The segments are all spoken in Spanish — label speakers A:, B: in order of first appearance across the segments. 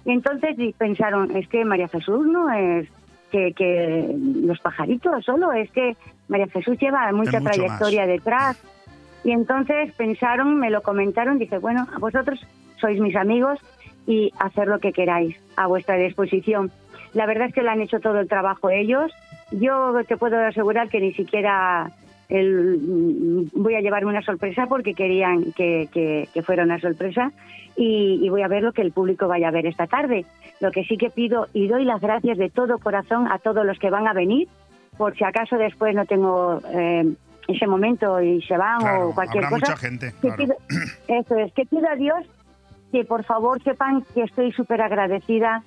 A: Y entonces pensaron, es que María Jesús no es que los pajaritos solo, es que María Jesús lleva mucha trayectoria detrás. Y entonces pensaron, me lo comentaron, dije, bueno, vosotros sois mis amigos y hacer lo que queráis, a vuestra disposición. La verdad es que lo han hecho todo el trabajo ellos. Yo te puedo asegurar que ni siquiera voy a llevarme una sorpresa porque querían que fuera una sorpresa y voy a ver lo que el público vaya a ver esta tarde. Lo que sí que pido y doy las gracias de todo corazón a todos los que van a venir, por si acaso después no tengo ese momento y se van,
B: claro,
A: o cualquier
B: habrá
A: cosa.
B: Mucha gente, claro.
A: Eso es, que pido a Dios que por favor sepan que estoy súper agradecida,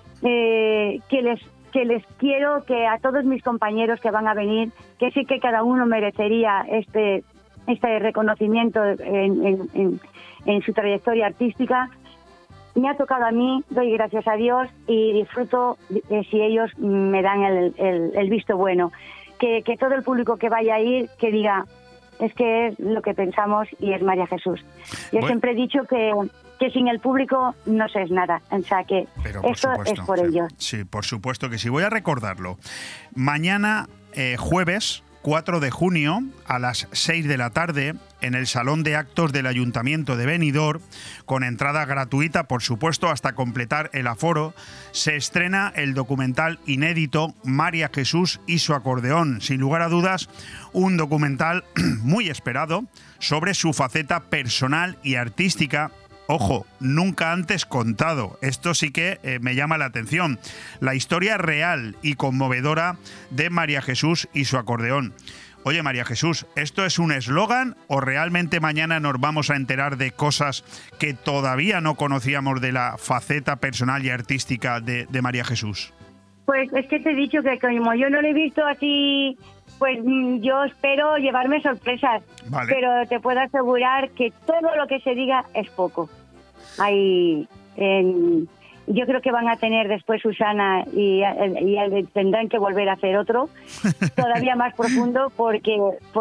A: que les quiero, que a todos mis compañeros que van a venir, que sí que cada uno merecería este reconocimiento en su trayectoria artística. Me ha tocado a mí, doy gracias a Dios y disfruto si ellos me dan el visto bueno. Que todo el público que vaya a ir, que diga, es que es lo que pensamos y es María Jesús. Yo siempre he dicho que sin el público no se es nada. O sea, que esto es por ellos.
B: Sí, por supuesto que sí. Voy a recordarlo. Mañana, jueves 4 de junio, a las 6 de la tarde, en el Salón de Actos del Ayuntamiento de Benidorm, con entrada gratuita, por supuesto, hasta completar el aforo, se estrena el documental inédito María Jesús y su acordeón. Sin lugar a dudas, un documental muy esperado sobre su faceta personal y artística. Ojo, nunca antes contado. Esto sí que me llama la atención. La historia real y conmovedora de María Jesús y su acordeón. Oye, María Jesús, ¿esto es un eslogan o realmente mañana nos vamos a enterar de cosas que todavía no conocíamos de la faceta personal y artística de María Jesús?
A: Pues es que te he dicho que como yo no lo he visto así, pues yo espero llevarme sorpresas.
B: Vale.
A: Pero te puedo asegurar que todo lo que se diga es poco. Yo creo que van a tener después Susana y tendrán que volver a hacer otro todavía más profundo porque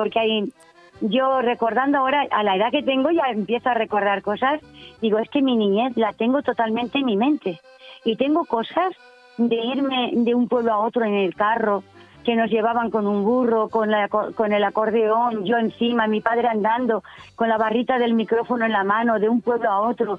A: yo recordando ahora a la edad que tengo ya empiezo a recordar cosas. Digo, es que mi niñez la tengo totalmente en mi mente y tengo cosas de irme de un pueblo a otro en el carro, que nos llevaban con un burro, con el acordeón, yo encima, mi padre andando, con la barrita del micrófono en la mano, de un pueblo a otro.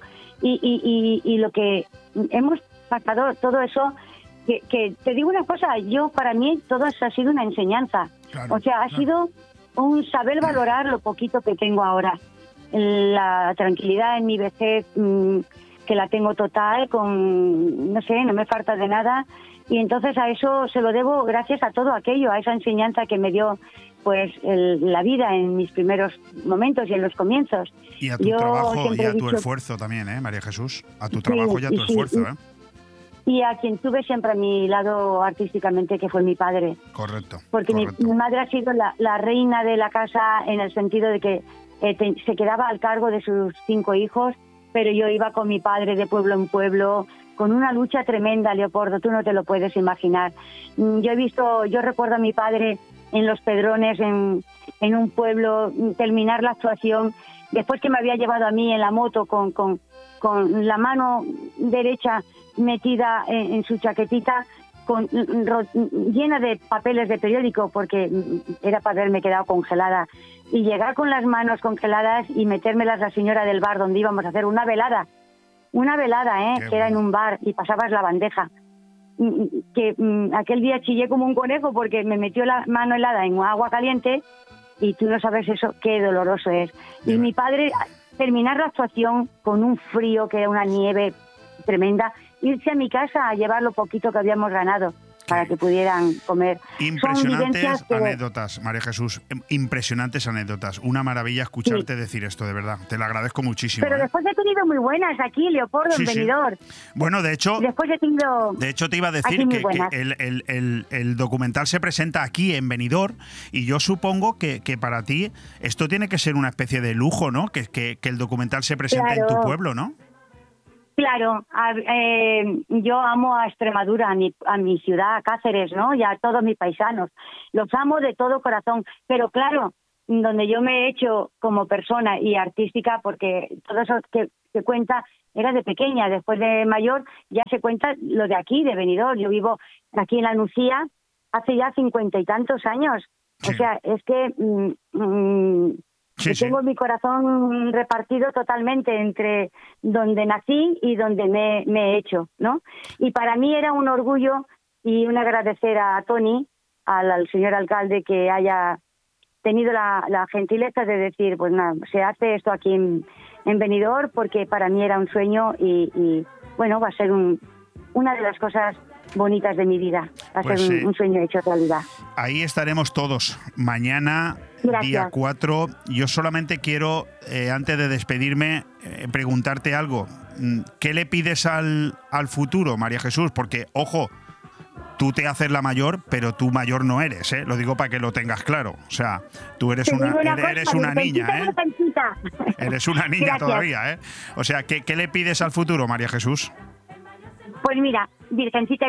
A: Y lo que hemos pasado, todo eso, que te digo una cosa, para mí todo eso ha sido una enseñanza.
B: Claro,
A: o sea, ha sido un saber valorar lo poquito que tengo ahora. La tranquilidad en mi vejez, que la tengo total, no me falta de nada. Y entonces a eso se lo debo gracias a todo aquello, a esa enseñanza que me dio pues la vida en mis primeros momentos y en los comienzos.
B: Y a tu trabajo y a tu esfuerzo también, María Jesús. A tu trabajo y a tu esfuerzo,
A: Y a quien tuve siempre a mi lado artísticamente, que fue mi padre.
B: Correcto.
A: Porque
B: correcto.
A: Mi madre ha sido la reina de la casa en el sentido de que se quedaba al cargo de sus 5 hijos, pero yo iba con mi padre de pueblo en pueblo, con una lucha tremenda, Leopoldo, tú no te lo puedes imaginar. Yo recuerdo a mi padre en Los Pedrones, en un pueblo, terminar la actuación, después que me había llevado a mí en la moto con la mano derecha metida en su chaquetita, llena de papeles de periódico, porque era para haberme quedado congelada, y llegar con las manos congeladas y metérmelas la señora del bar donde íbamos a hacer una velada, que era en un bar, y pasabas la bandeja. Que aquel día chillé como un conejo porque me metió la mano helada en agua caliente y tú no sabes eso, qué doloroso es. Y mi padre, terminar la actuación con un frío, que era una nieve tremenda, irse a mi casa a llevar lo poquito que habíamos ganado para que pudieran comer.
B: Impresionantes anécdotas, María Jesús, impresionantes anécdotas. Una maravilla escucharte decir esto, de verdad. Te lo agradezco muchísimo.
A: Pero después he tenido muy buenas aquí, Leopoldo, en Benidorm.
B: Bueno, de hecho,
A: después he tenido
B: te iba a decir que el documental se presenta aquí en Benidorm, y yo supongo que para ti esto tiene que ser una especie de lujo, ¿no? Que el documental se presente en tu pueblo, ¿no?
A: Claro, yo amo a Extremadura, a mi ciudad, a Cáceres, ¿no? Y a todos mis paisanos. Los amo de todo corazón. Pero claro, donde yo me he hecho como persona y artística, porque todo eso se cuenta, era de pequeña, después de mayor ya se cuenta lo de aquí, de Benidorm. Yo vivo aquí en la Nucía hace ya 50 y tantos años.
B: Sí.
A: O sea, es que tengo mi corazón repartido totalmente entre donde nací y donde me he hecho, ¿no? Y para mí era un orgullo y un agradecer a Tony, al señor alcalde, que haya tenido la gentileza de decir, pues nada, se hace esto aquí en Benidorm, porque para mí era un sueño y bueno, va a ser una de las cosas bonitas de mi vida. Va a
B: Pues,
A: ser un sueño hecho realidad.
B: Ahí estaremos todos mañana,
A: Gracias.
B: día 4. Yo solamente quiero, antes de despedirme, preguntarte algo. ¿Qué le pides al futuro, María Jesús? Porque, ojo, tú te haces la mayor, pero tú mayor no eres, ¿eh? Lo digo para que lo tengas claro. O sea, tú eres una niña, ¿eh? Eres una niña. Gracias. Todavía, ¿eh? O sea, ¿qué le pides al futuro, María Jesús?
A: Pues mira, virgencita,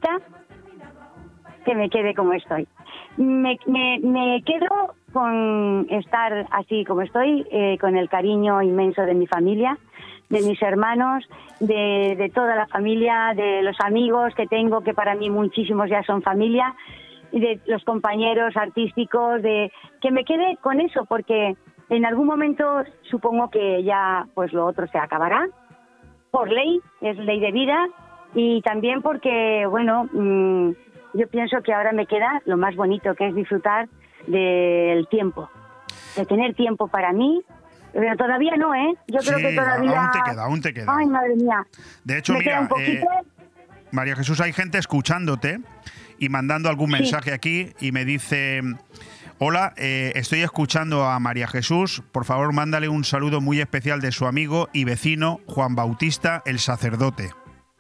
A: que me quede como estoy. Me quedo con estar así como estoy, con el cariño inmenso de mi familia, de mis hermanos, de toda la familia, de los amigos que tengo, que para mí muchísimos ya son familia, y de los compañeros artísticos, de que me quede con eso, porque en algún momento supongo que ya pues lo otro se acabará, por ley, es ley de vida, y también porque, bueno, yo pienso que ahora me queda lo más bonito, que es disfrutar del tiempo, de tener tiempo para mí. Pero todavía no, ¿eh? Yo creo que todavía...
B: Aún te queda.
A: Ay, madre mía.
B: De hecho, mira, María Jesús, hay gente escuchándote y mandando algún mensaje aquí y me dice: hola, estoy escuchando a María Jesús, por favor mándale un saludo muy especial de su amigo y vecino Juan Bautista, el sacerdote.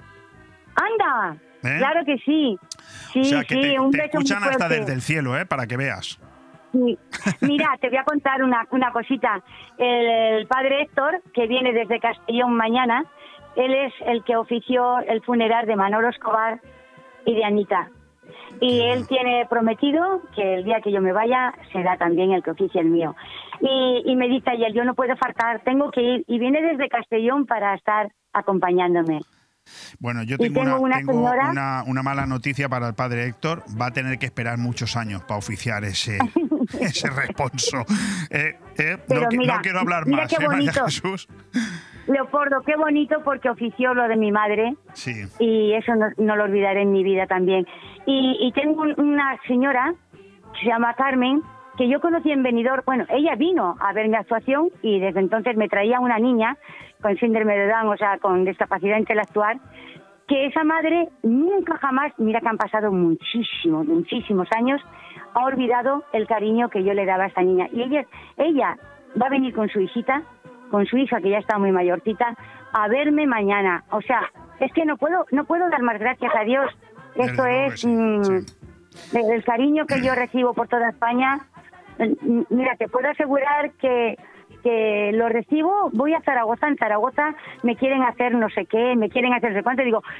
A: ¡Anda! Claro que sí. Sí,
B: o sea, que
A: sí,
B: te escuchan hasta desde el cielo, para que veas.
A: Sí. Mira, te voy a contar una cosita. El padre Héctor, que viene desde Castellón mañana, él es el que ofició el funeral de Manolo Escobar y de Anita. Y él tiene prometido que el día que yo me vaya será también el que oficie el mío. Y me dice ayer, yo no puedo faltar, tengo que ir. Y viene desde Castellón para estar acompañándome.
B: Bueno, yo tengo una mala noticia para el padre Héctor. Va a tener que esperar muchos años para oficiar ese responso. No quiero hablar más, María Jesús.
A: Leopoldo, qué bonito, porque ofició lo de mi madre.
B: Sí.
A: Y eso no lo olvidaré en mi vida también. Y tengo una señora que se llama Carmen, que yo conocí en Benidorm. Bueno, ella vino a ver mi actuación y desde entonces me traía una niña con síndrome de Down, o sea, con discapacidad intelectual, que esa madre nunca jamás, mira que han pasado muchísimos años, ha olvidado el cariño que yo le daba a esta niña. Y ella va a venir con su hijita, con su hija, que ya está muy mayorcita, a verme mañana. O sea, es que no puedo dar más gracias a Dios. Esto es el cariño que yo recibo por toda España. Mira, te puedo asegurar que lo recibo. Voy a Zaragoza, en Zaragoza me quieren hacer no sé qué, me quieren hacer no sé cuánto, digo,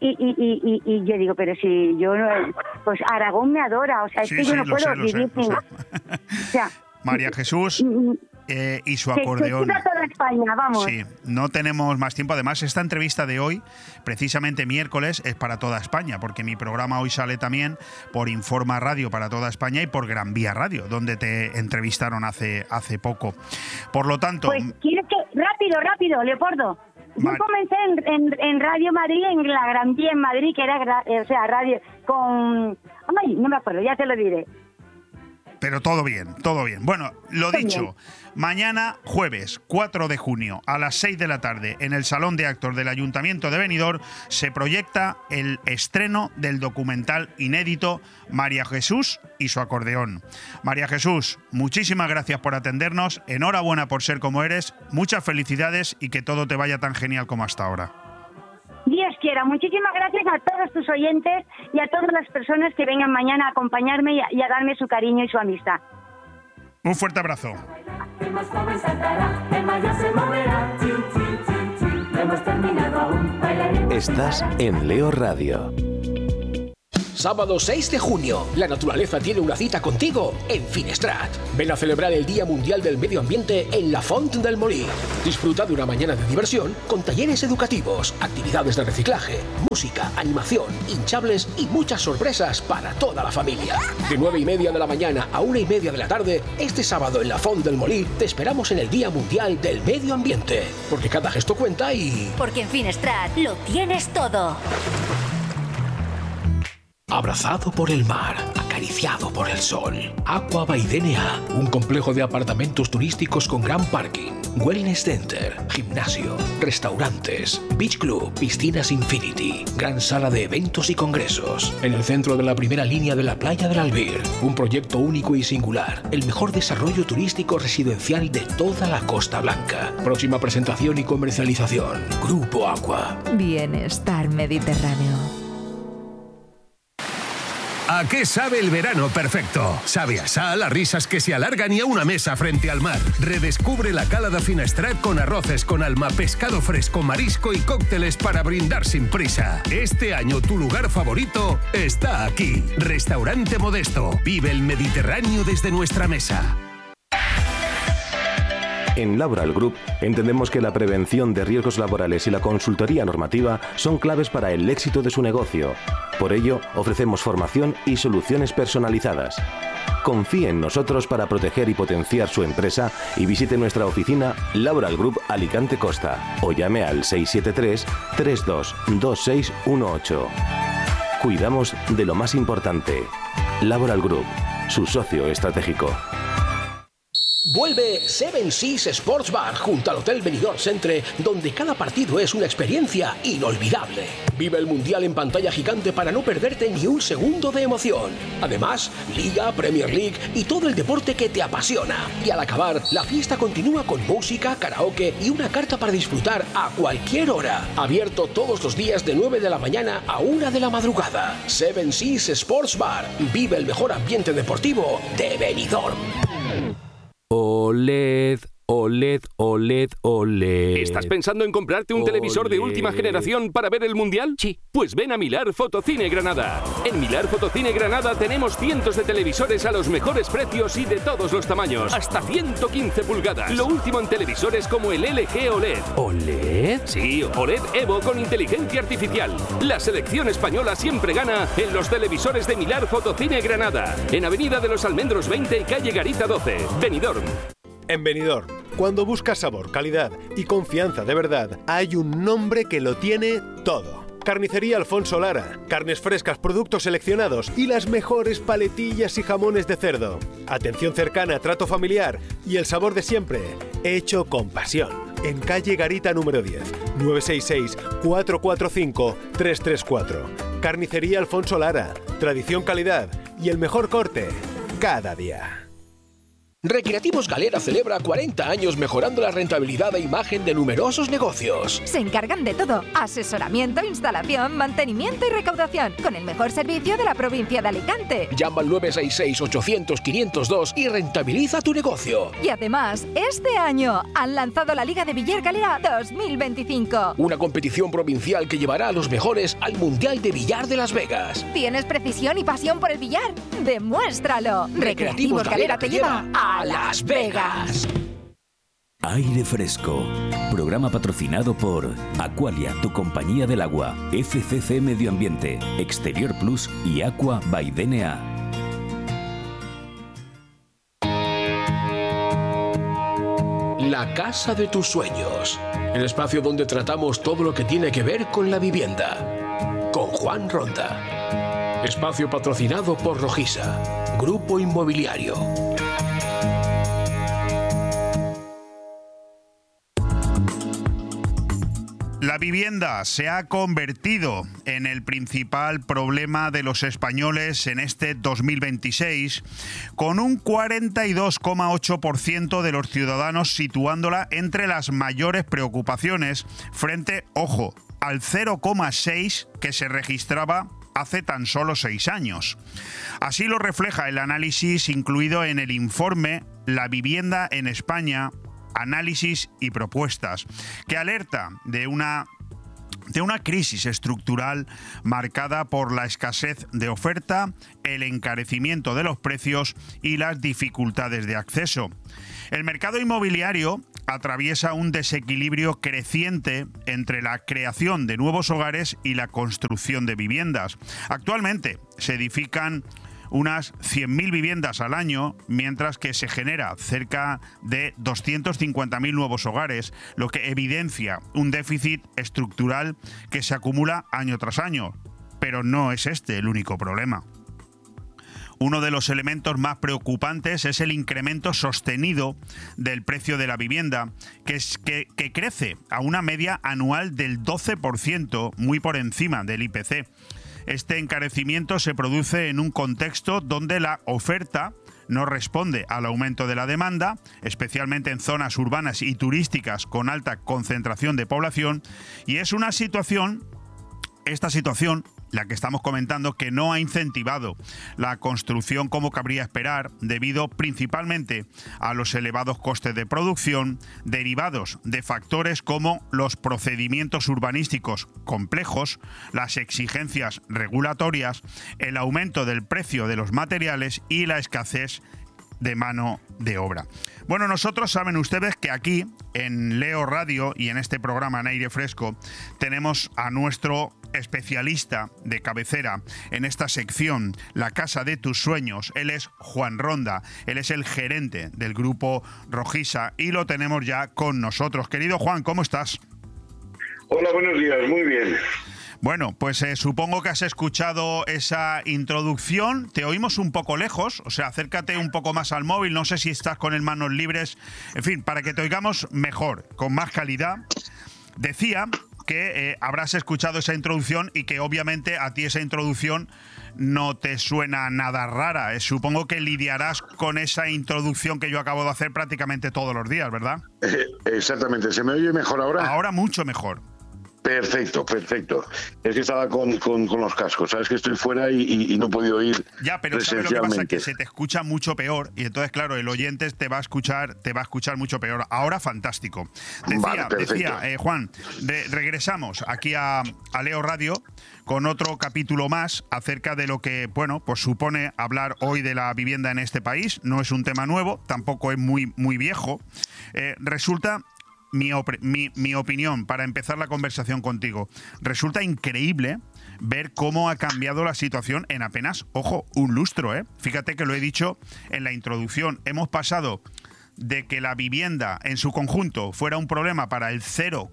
A: y yo digo, pero si yo no, pues Aragón me adora, o sea, es que yo no puedo vivir sin... O sea,
B: María Jesús y su acordeón.
A: Que toda España, vamos.
B: Sí, no tenemos más tiempo. Además, esta entrevista de hoy, precisamente miércoles, es para toda España, porque mi programa hoy sale también por Informa Radio para toda España y por Gran Vía Radio, donde te entrevistaron hace poco. Por lo tanto...
A: Pues, ¿quieres que...? Rápido, Leopoldo. Yo comencé en Radio Madrid, en la Gran Vía en Madrid, que era, radio con... Ay, no me acuerdo, ya te lo diré.
B: Pero todo bien. Bueno, lo dicho, mañana jueves 4 de junio a las 6 de la tarde en el Salón de Actos del Ayuntamiento de Benidorm se proyecta el estreno del documental inédito María Jesús y su acordeón. María Jesús, muchísimas gracias por atendernos, enhorabuena por ser como eres, muchas felicidades y que todo te vaya tan genial como hasta ahora.
A: Dios quiera. Muchísimas gracias a todos tus oyentes y a todas las personas que vengan mañana a acompañarme y a darme su cariño y su amistad.
B: Un fuerte abrazo.
C: Estás en Leo Radio. sábado 6 de junio. La naturaleza tiene una cita contigo en Finestrat. Ven a celebrar el Día Mundial del Medio Ambiente en la Font del Molí. Disfruta de una mañana de diversión con talleres educativos, actividades de reciclaje, música, animación, hinchables y muchas sorpresas para toda la familia. De 9:30 de la mañana a 1:30 de la tarde, este sábado en la Font del Molí te esperamos en el Día Mundial del Medio Ambiente. Porque cada gesto cuenta y...
D: Porque en Finestrat lo tienes todo.
C: Abrazado por el mar, acariciado por el sol. Aqua by DNA, un complejo de apartamentos turísticos con gran parking, wellness center, gimnasio, restaurantes, beach club, piscinas infinity, gran sala de eventos y congresos. En el centro de la primera línea de la playa del Albir, un proyecto único y singular, el mejor desarrollo turístico residencial de toda la Costa Blanca. Próxima presentación y comercialización, Grupo Aqua.
E: Bienestar Mediterráneo.
F: ¿A qué sabe el verano perfecto? Sabe a sal, a risas que se alargan y a una mesa frente al mar. Redescubre la cala de Finestrat con arroces con alma, pescado fresco, marisco y cócteles para brindar sin prisa. Este año tu lugar favorito está aquí. Restaurante Modesto. Vive el Mediterráneo desde nuestra mesa.
G: En Laboral Group entendemos que la prevención de riesgos laborales y la consultoría normativa son claves para el éxito de su negocio. Por ello, ofrecemos formación y soluciones personalizadas. Confíe en nosotros para proteger y potenciar su empresa y visite nuestra oficina Laboral Group Alicante Costa o llame al 673 322618. Cuidamos de lo más importante. Laboral Group, su socio estratégico.
C: Vuelve Seven Seas Sports Bar junto al Hotel Benidorm Centre, donde cada partido es una experiencia inolvidable. Vive el Mundial en pantalla gigante para no perderte ni un segundo de emoción. Además, Liga, Premier League y todo el deporte que te apasiona. Y al acabar, la fiesta continúa con música, karaoke y una carta para disfrutar a cualquier hora. Abierto todos los días de 9 de la mañana a 1 de la madrugada. Seven Seas Sports Bar. Vive el mejor ambiente deportivo de Benidorm.
H: OLED, OLED, OLED, OLED. ¿Estás pensando en comprarte un televisor de última generación para ver el Mundial? Sí. Pues ven a Milar Fotocine Granada. En Milar Fotocine Granada tenemos cientos de televisores a los mejores precios y de todos los tamaños. Hasta 115 pulgadas. Lo último en televisores como el LG OLED. ¿OLED? Sí, OLED Evo con inteligencia artificial. La selección española siempre gana en los televisores de Milar Fotocine Granada. En Avenida de los Almendros 20 y calle Garita 12. Benidorm.
I: En Benidorm, cuando buscas sabor, calidad y confianza de verdad, hay un nombre que lo tiene todo. Carnicería Alfonso Lara. Carnes frescas, productos seleccionados y las mejores paletillas y jamones de cerdo. Atención cercana, trato familiar y el sabor de siempre, hecho con pasión. En calle Garita número 10, 966-445-334. Carnicería Alfonso Lara. Tradición, calidad y el mejor corte cada día.
C: Recreativos Galera celebra 40 años mejorando la rentabilidad e imagen de numerosos negocios.
E: Se encargan de todo: asesoramiento, instalación, mantenimiento y recaudación, con el mejor servicio de la provincia de Alicante.
C: Llama al 966-800-502 y rentabiliza tu negocio.
E: Y además, este año han lanzado la Liga de Billar Galera 2025.
C: Una competición provincial que llevará a los mejores al Mundial de Billar de Las Vegas.
E: ¿Tienes precisión y pasión por el billar? ¡Demuéstralo! Recreativos Galera te lleva a Las Vegas.
J: Aire Fresco. Programa patrocinado por Aqualia, tu compañía del agua, FCC Medio Ambiente, Exterior Plus y Aqua by DNA.
C: La casa de tus sueños. El espacio donde tratamos todo lo que tiene que ver con la vivienda. Con Juan Ronda. Espacio patrocinado por Rojisa, Grupo Inmobiliario.
B: La vivienda se ha convertido en el principal problema de los españoles en este 2026, con un 42,8% de los ciudadanos situándola entre las mayores preocupaciones frente, ojo, al 0,6% que se registraba hace tan solo 6 años. Así lo refleja el análisis incluido en el informe La vivienda en España, análisis y propuestas, que alerta de una de una crisis estructural marcada por la escasez de oferta, el encarecimiento de los precios y las dificultades de acceso. El mercado inmobiliario atraviesa un desequilibrio creciente entre la creación de nuevos hogares y la construcción de viviendas. Actualmente se edifican unas 100.000 viviendas al año, mientras que se genera cerca de 250.000 nuevos hogares, lo que evidencia un déficit estructural que se acumula año tras año. Pero no es este el único problema. Uno de los elementos más preocupantes es el incremento sostenido del precio de la vivienda, que crece a una media anual del 12%, muy por encima del IPC. Este encarecimiento se produce en un contexto donde la oferta no responde al aumento de la demanda, especialmente en zonas urbanas y turísticas con alta concentración de población, y es esta situación, la que estamos comentando, que no ha incentivado la construcción como cabría esperar, debido principalmente a los elevados costes de producción derivados de factores como los procedimientos urbanísticos complejos, las exigencias regulatorias, el aumento del precio de los materiales y la escasez de mano de obra. Bueno, nosotros saben ustedes que aquí en Leo Radio y en este programa En Aire Fresco tenemos a nuestro especialista de cabecera en esta sección, La Casa de tus Sueños. Él es Juan Ronda, él es el gerente del Grupo Rojisa y lo tenemos ya con nosotros. Querido Juan, ¿cómo estás?
K: Hola, buenos días, muy bien.
B: Bueno, pues supongo que has escuchado esa introducción. Te oímos un poco lejos, o sea, acércate un poco más al móvil. No sé si estás con el manos libres. En fin, para que te oigamos mejor, con más calidad. Decía que habrás escuchado esa introducción y que obviamente a ti esa introducción no te suena nada rara. Supongo que lidiarás con esa introducción que yo acabo de hacer prácticamente todos los días, ¿verdad?
K: Exactamente. ¿Se me oye mejor ahora?
B: Ahora mucho mejor.
K: Perfecto, perfecto. Es que estaba con los cascos, sabes que estoy fuera y no he podido oír.
B: Ya, pero ¿sabes lo que pasa? Que se te escucha mucho peor y entonces, claro, el oyente te va a escuchar mucho peor. Ahora, fantástico. Decía Juan, regresamos aquí a Leo Radio con otro capítulo más acerca de lo que, bueno, pues supone hablar hoy de la vivienda en este país. No es un tema nuevo, tampoco es muy viejo. Resulta... Mi opinión, para empezar la conversación contigo, resulta increíble ver cómo ha cambiado la situación en apenas, ojo, un lustro, ¿eh? Fíjate que lo he dicho en la introducción. Hemos pasado de que la vivienda en su conjunto fuera un problema para el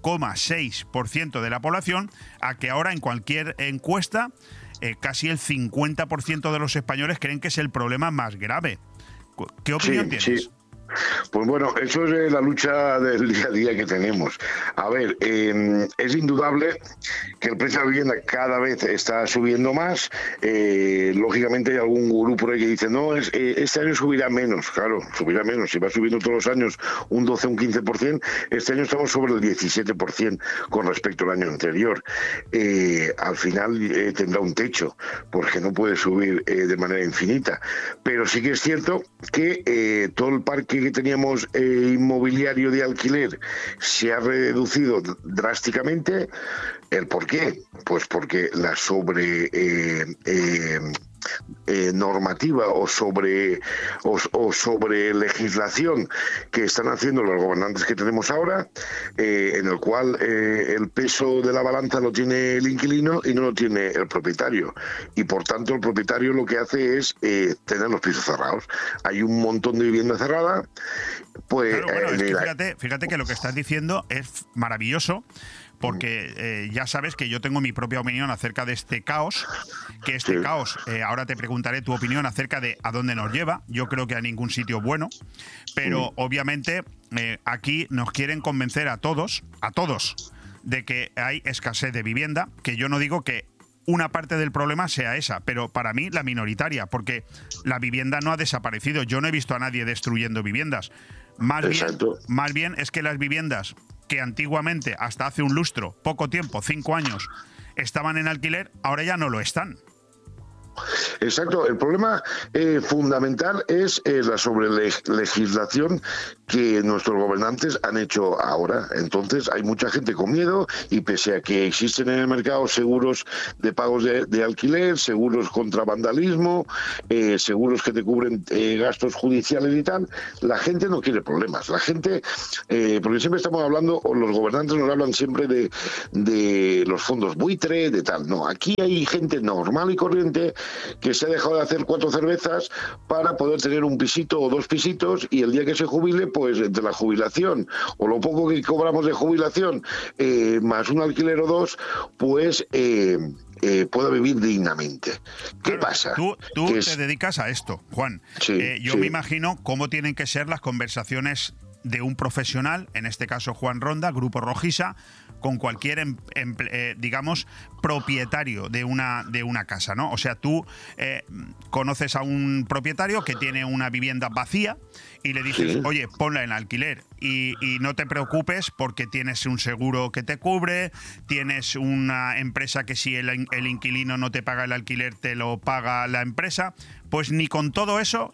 B: 0,6% de la población a que ahora en cualquier encuesta casi el 50% de los españoles creen que es el problema más grave. ¿Qué opinión tienes?
K: Sí. Pues bueno, eso es la lucha del día a día que tenemos. A ver, es indudable que el precio de la vivienda cada vez está subiendo más. Lógicamente hay algún gurú por ahí que dice, no, este año subirá menos. Claro, subirá menos. Si va subiendo todos los años un 12, un 15%, este año estamos sobre el 17% con respecto al año anterior. Al final tendrá un techo, porque no puede subir de manera infinita. Pero sí que es cierto que todo el parque que teníamos inmobiliario de alquiler se ha reducido drásticamente. ¿El por qué? Pues porque la normativa o sobre legislación que están haciendo los gobernantes que tenemos ahora, en el cual el peso de la balanza lo tiene el inquilino y no lo tiene el propietario, y por tanto el propietario lo que hace es tener los pisos cerrados. Hay un montón de vivienda cerrada. Pues
B: claro, bueno, es que fíjate que lo que estás diciendo es maravilloso, porque ya sabes que yo tengo mi propia opinión acerca de este caos, caos, ahora te preguntaré tu opinión acerca de a dónde nos lleva. Yo creo que a ningún sitio bueno, pero obviamente aquí nos quieren convencer a todos, de que hay escasez de vivienda, que yo no digo que una parte del problema sea esa, pero para mí la minoritaria, porque la vivienda no ha desaparecido. Yo no he visto a nadie destruyendo viviendas. Más bien es que las viviendas que antiguamente, hasta hace un lustro, poco tiempo, 5 años, estaban en alquiler, ahora ya no lo están.
K: Exacto. El problema fundamental es la sobrelegislación que nuestros gobernantes han hecho ahora. Entonces hay mucha gente con miedo y pese a que existen en el mercado seguros de pagos de alquiler, seguros contra vandalismo, seguros que te cubren gastos judiciales y tal, la gente no quiere problemas. La gente, porque siempre estamos hablando, o los gobernantes nos hablan siempre de los fondos buitre, de tal. No, aquí hay gente normal y corriente que se ha dejado de hacer 4 cervezas para poder tener un pisito o 2 pisitos y el día que se jubile, pues entre la jubilación o lo poco que cobramos de jubilación más un alquiler o 2, pues pueda vivir dignamente. ¿Qué pasa?
B: Tú te dedicas a esto, Juan. Yo me imagino cómo tienen que ser las conversaciones de un profesional, en este caso Juan Ronda, Grupo Rojisa, con cualquier, digamos, propietario de una casa, ¿no? O sea, tú conoces a un propietario que tiene una vivienda vacía y le dices, oye, ponla en alquiler y no te preocupes porque tienes un seguro que te cubre, tienes una empresa que si el inquilino no te paga el alquiler te lo paga la empresa. Pues ni con todo eso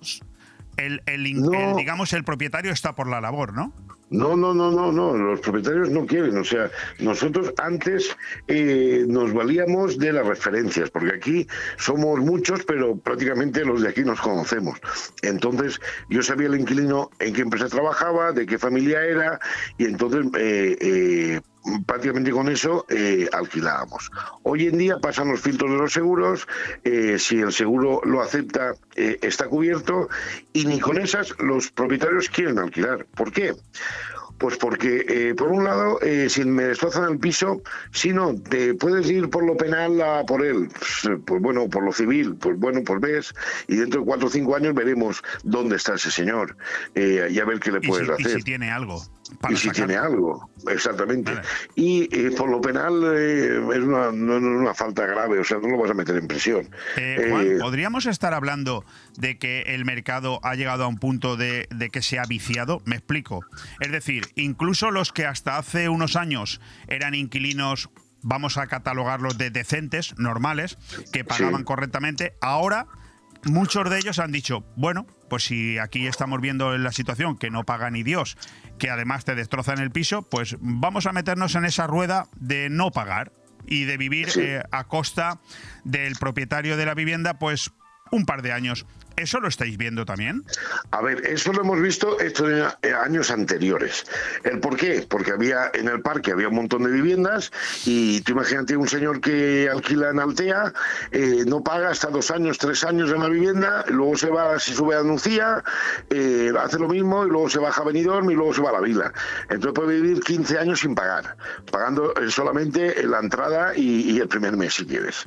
B: digamos, el propietario está por la labor, ¿no?
K: No, los propietarios no quieren, o sea, nosotros antes nos valíamos de las referencias, porque aquí somos muchos, pero prácticamente los de aquí nos conocemos. Entonces, yo sabía el inquilino en qué empresa trabajaba, de qué familia era, y entonces prácticamente con eso alquilábamos. Hoy en día pasan los filtros de los seguros, si el seguro lo acepta, está cubierto, y ni con esas los propietarios quieren alquilar. ¿Por qué? Pues porque, por un lado, si me destrozan el piso, si no, te puedes ir por lo penal a por él. Pues bueno, por lo civil, pues bueno, pues ves, y dentro de 4 o 5 años veremos dónde está ese señor y a ver qué le puedes hacer.
B: Y si tiene algo.
K: Y si tiene algo, exactamente. Vale. Y por lo penal es una falta grave, o sea, no lo vas a meter en prisión.
B: Juan, ¿podríamos estar hablando de que el mercado ha llegado a un punto de que se ha viciado? Me explico. Es decir, incluso los que hasta hace unos años eran inquilinos, vamos a catalogarlos de decentes, normales, que pagaban correctamente, ahora muchos de ellos han dicho, bueno, pues si aquí estamos viendo la situación que no paga ni Dios, que además te destrozan el piso, pues vamos a meternos en esa rueda de no pagar y de vivir a costa del propietario de la vivienda, pues un par de años. ¿Eso lo estáis viendo también?
K: A ver, eso lo hemos visto en años anteriores. ¿El por qué? Porque en el parque había un montón de viviendas y tú imagínate un señor que alquila en Altea, no paga hasta 2 años, 3 años en la vivienda, luego se va, si sube a Nucía, hace lo mismo y luego se baja a Benidorm y luego se va a la Vila. Entonces puede vivir 15 años sin pagar, pagando solamente la entrada y el primer mes si quieres.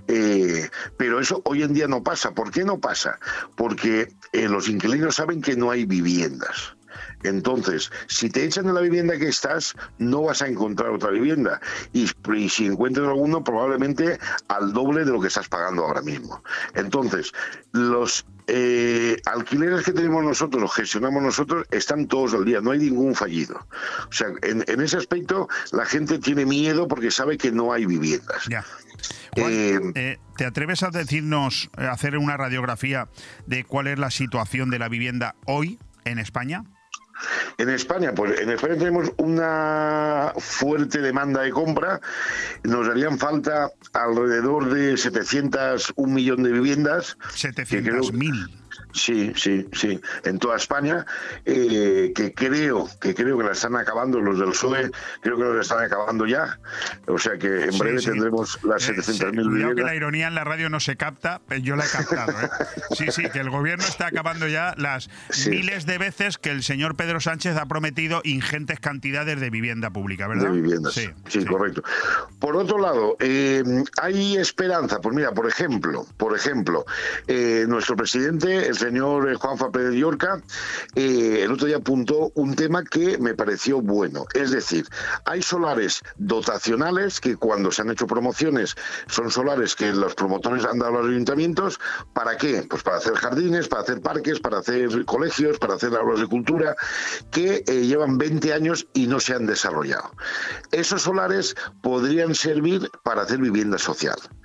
K: Pero eso hoy en día no pasa. ¿Por qué no pasa? Porque los inquilinos saben que no hay viviendas. Entonces, si te echan de la vivienda que estás, no vas a encontrar otra vivienda. Y si encuentras alguno, probablemente al doble de lo que estás pagando ahora mismo. Entonces, los alquileres que tenemos nosotros, los gestionamos nosotros, están todos al día, no hay ningún fallido. O sea, en ese aspecto, la gente tiene miedo porque sabe que no hay viviendas.
B: Ya. Juan, ¿te atreves a decirnos, hacer una radiografía de cuál es la situación de la vivienda hoy en España?
K: En España, pues en España tenemos una fuerte demanda de compra. Nos harían falta alrededor de 1 millón de viviendas.
B: 700.000.
K: Sí, en toda España, que creo que la están acabando los del PSOE, creo que la están acabando ya, o sea que en breve tendremos las 700.000 viviendas.
B: Cuidado que la ironía en la radio no se capta, pero yo la he captado, Sí, que el gobierno está acabando ya las miles de veces que el señor Pedro Sánchez ha prometido ingentes cantidades de vivienda pública, ¿verdad?
K: De viviendas, sí, correcto. Por otro lado, hay esperanza, pues mira, por ejemplo, nuestro presidente, el señor Juanfa Pérez Llorca, el otro día apuntó un tema que me pareció bueno. Es decir, hay solares dotacionales que cuando se han hecho promociones son solares que los promotores han dado a los ayuntamientos. ¿Para qué? Pues para hacer jardines, para hacer parques, para hacer colegios, para hacer aulas de cultura, que llevan 20 años y no se han desarrollado. Esos solares podrían servir para hacer vivienda social.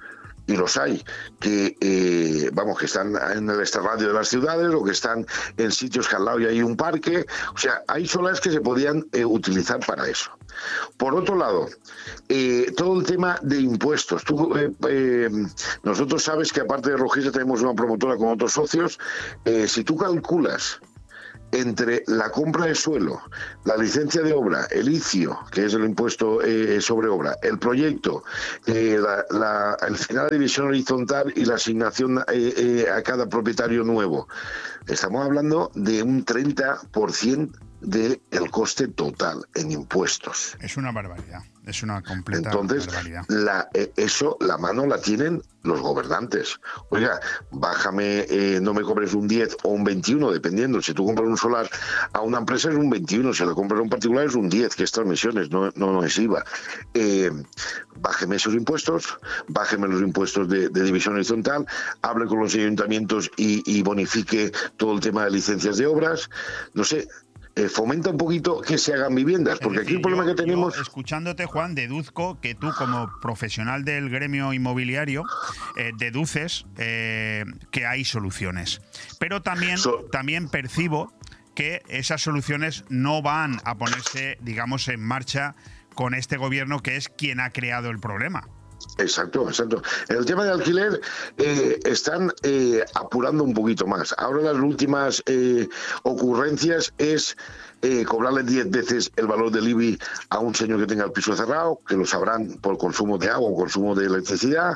K: y los hay, que que están en el extrarradio de las ciudades o que están en sitios que al lado ya hay un parque. O sea, hay solares que se podían utilizar para eso. Por otro lado, todo el tema de impuestos. Nosotros sabes que aparte de Rojisa tenemos una promotora con otros socios. Si tú calculas entre la compra de suelo, la licencia de obra, el ICIO, que es el impuesto sobre obra, el proyecto, al final la división horizontal y la asignación a cada propietario nuevo, estamos hablando de un 30% del coste total en impuestos.
B: Es una barbaridad, es una completa barbaridad.
K: La mano la tienen los gobernantes. Oiga, bájame, no me cobres un 10 o un 21, dependiendo. Si tú compras un solar a una empresa es un 21, si la compras a un particular es un 10, que es transmisiones, no es IVA. Bájeme esos impuestos, bájeme los impuestos de división horizontal, hable con los ayuntamientos y bonifique todo el tema de licencias de obras. No sé, fomenta un poquito que se hagan viviendas, porque aquí el problema que tenemos...
B: Escuchándote, Juan, deduzco que tú, como profesional del gremio inmobiliario, deduces que hay soluciones. Pero también percibo que esas soluciones no van a ponerse, digamos, en marcha con este gobierno, que es quien ha creado el problema.
K: Exacto. En el tema de alquiler están apurando un poquito más. Ahora las últimas ocurrencias es cobrarle 10 veces el valor del IBI a un señor que tenga el piso cerrado, que lo sabrán por consumo de agua o consumo de electricidad.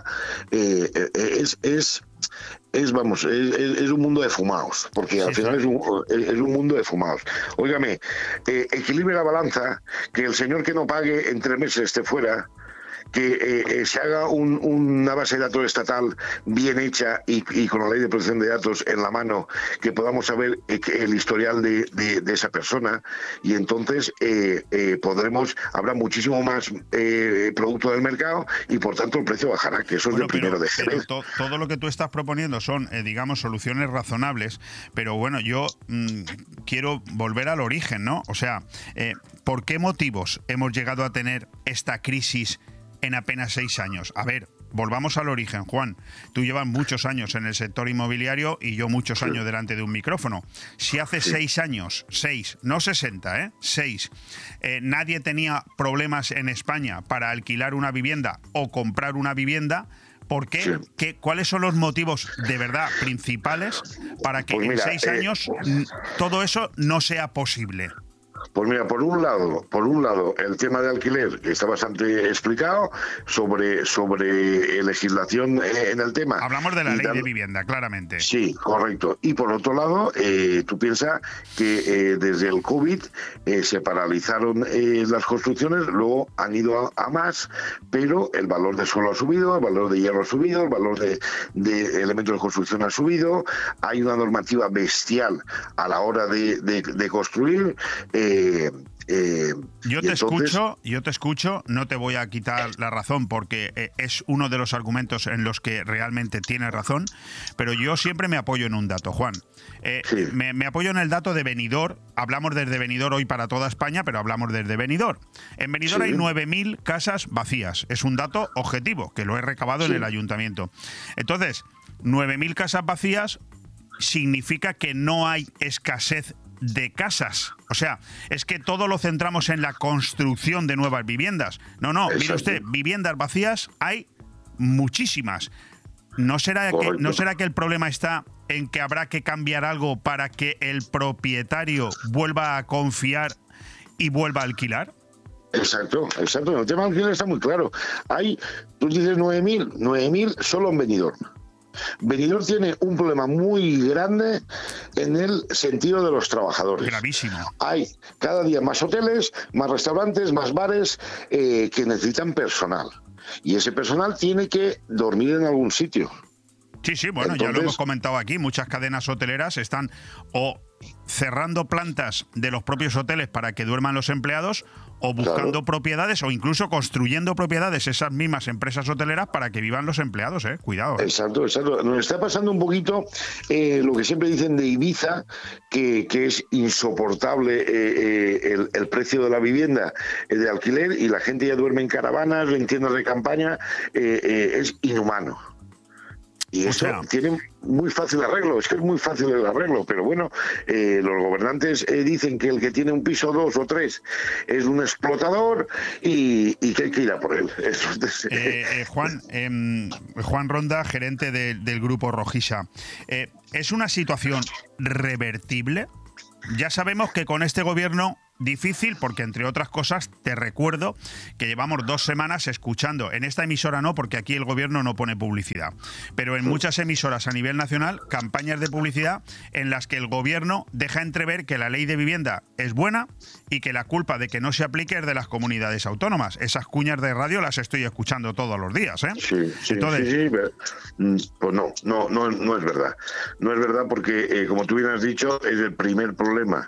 K: Es un mundo de fumaos, porque al final es un mundo de fumaos. Óigame, equilibre la balanza, que el señor que no pague en 3 meses esté fuera, que se haga una base de datos estatal bien hecha y con la ley de protección de datos en la mano, que podamos saber el historial de esa persona, y entonces habrá muchísimo más producto del mercado y por tanto el precio bajará, que eso es lo primero de
B: pero todo lo que tú estás proponiendo son, digamos, soluciones razonables, pero bueno, yo quiero volver al origen, ¿no? O sea, ¿por qué motivos hemos llegado a tener esta crisis en apenas 6 años? A ver, volvamos al origen, Juan. Tú llevas muchos años en el sector inmobiliario y yo muchos años delante de un micrófono. Si hace 6 años, 6, no 60, 6, nadie tenía problemas en España para alquilar una vivienda o comprar una vivienda, ¿por qué? ¿Cuáles son los motivos de verdad principales para que en 6 años todo eso no sea posible?
K: Pues mira, por un lado, el tema de alquiler, que está bastante explicado, sobre legislación en el tema.
B: Hablamos de la ley de vivienda, claramente.
K: Sí, correcto. Y por otro lado, tú piensas que desde el COVID se paralizaron las construcciones, luego han ido a más, pero el valor de suelo ha subido, el valor de hierro ha subido, el valor de elementos de construcción ha subido, hay una normativa bestial a la hora de construir.
B: Yo te escucho, no te voy a quitar la razón, porque es uno de los argumentos en los que realmente tienes razón, pero yo siempre me apoyo en un dato, Juan. Me apoyo en el dato de Benidorm. Hablamos desde Benidorm hoy para toda España, pero hablamos desde Benidorm. En Benidorm hay 9.000 casas vacías. Es un dato objetivo, que lo he recabado en el ayuntamiento. Entonces, 9.000 casas vacías significa que no hay escasez de casas. O sea, es que todo lo centramos en la construcción de nuevas viviendas. No, mire usted, viviendas vacías hay muchísimas. ¿No será que el problema está en que habrá que cambiar algo para que el propietario vuelva a confiar y vuelva a alquilar?
K: Exacto. El tema del alquiler está muy claro. Tú dices 9.000 solo en Benidorm. Benidorm tiene un problema muy grande en el sentido de los trabajadores.
B: Gravísimo.
K: Hay cada día más hoteles, más restaurantes, más bares que necesitan personal. Y ese personal tiene que dormir en algún sitio.
B: Sí, bueno, entonces, ya lo hemos comentado aquí. Muchas cadenas hoteleras están o cerrando plantas de los propios hoteles para que duerman los empleados, o buscando propiedades, o incluso construyendo propiedades esas mismas empresas hoteleras para que vivan los empleados, cuidado.
K: Exacto. Nos está pasando un poquito lo que siempre dicen de Ibiza, que es insoportable el precio de la vivienda de alquiler, y la gente ya duerme en caravanas, en tiendas de campaña, es inhumano. Y eso tiene muy fácil arreglo, es que es muy fácil el arreglo, pero bueno, los gobernantes dicen que el que tiene un piso, 2 o 3 es un explotador y que hay que ir a por él.
B: Juan Ronda, gerente del grupo Rojisa, ¿es una situación revertible? Ya sabemos que con este gobierno difícil, porque entre otras cosas te recuerdo que llevamos 2 semanas escuchando, en esta emisora no, porque aquí el gobierno no pone publicidad, pero en muchas emisoras a nivel nacional, campañas de publicidad en las que el gobierno deja entrever que la ley de vivienda es buena y que la culpa de que no se aplique es de las comunidades autónomas. Esas cuñas de radio las estoy escuchando todos los días, ¿eh?
K: Sí, pues no es verdad. No es verdad porque, como tú bien has dicho, es el primer problema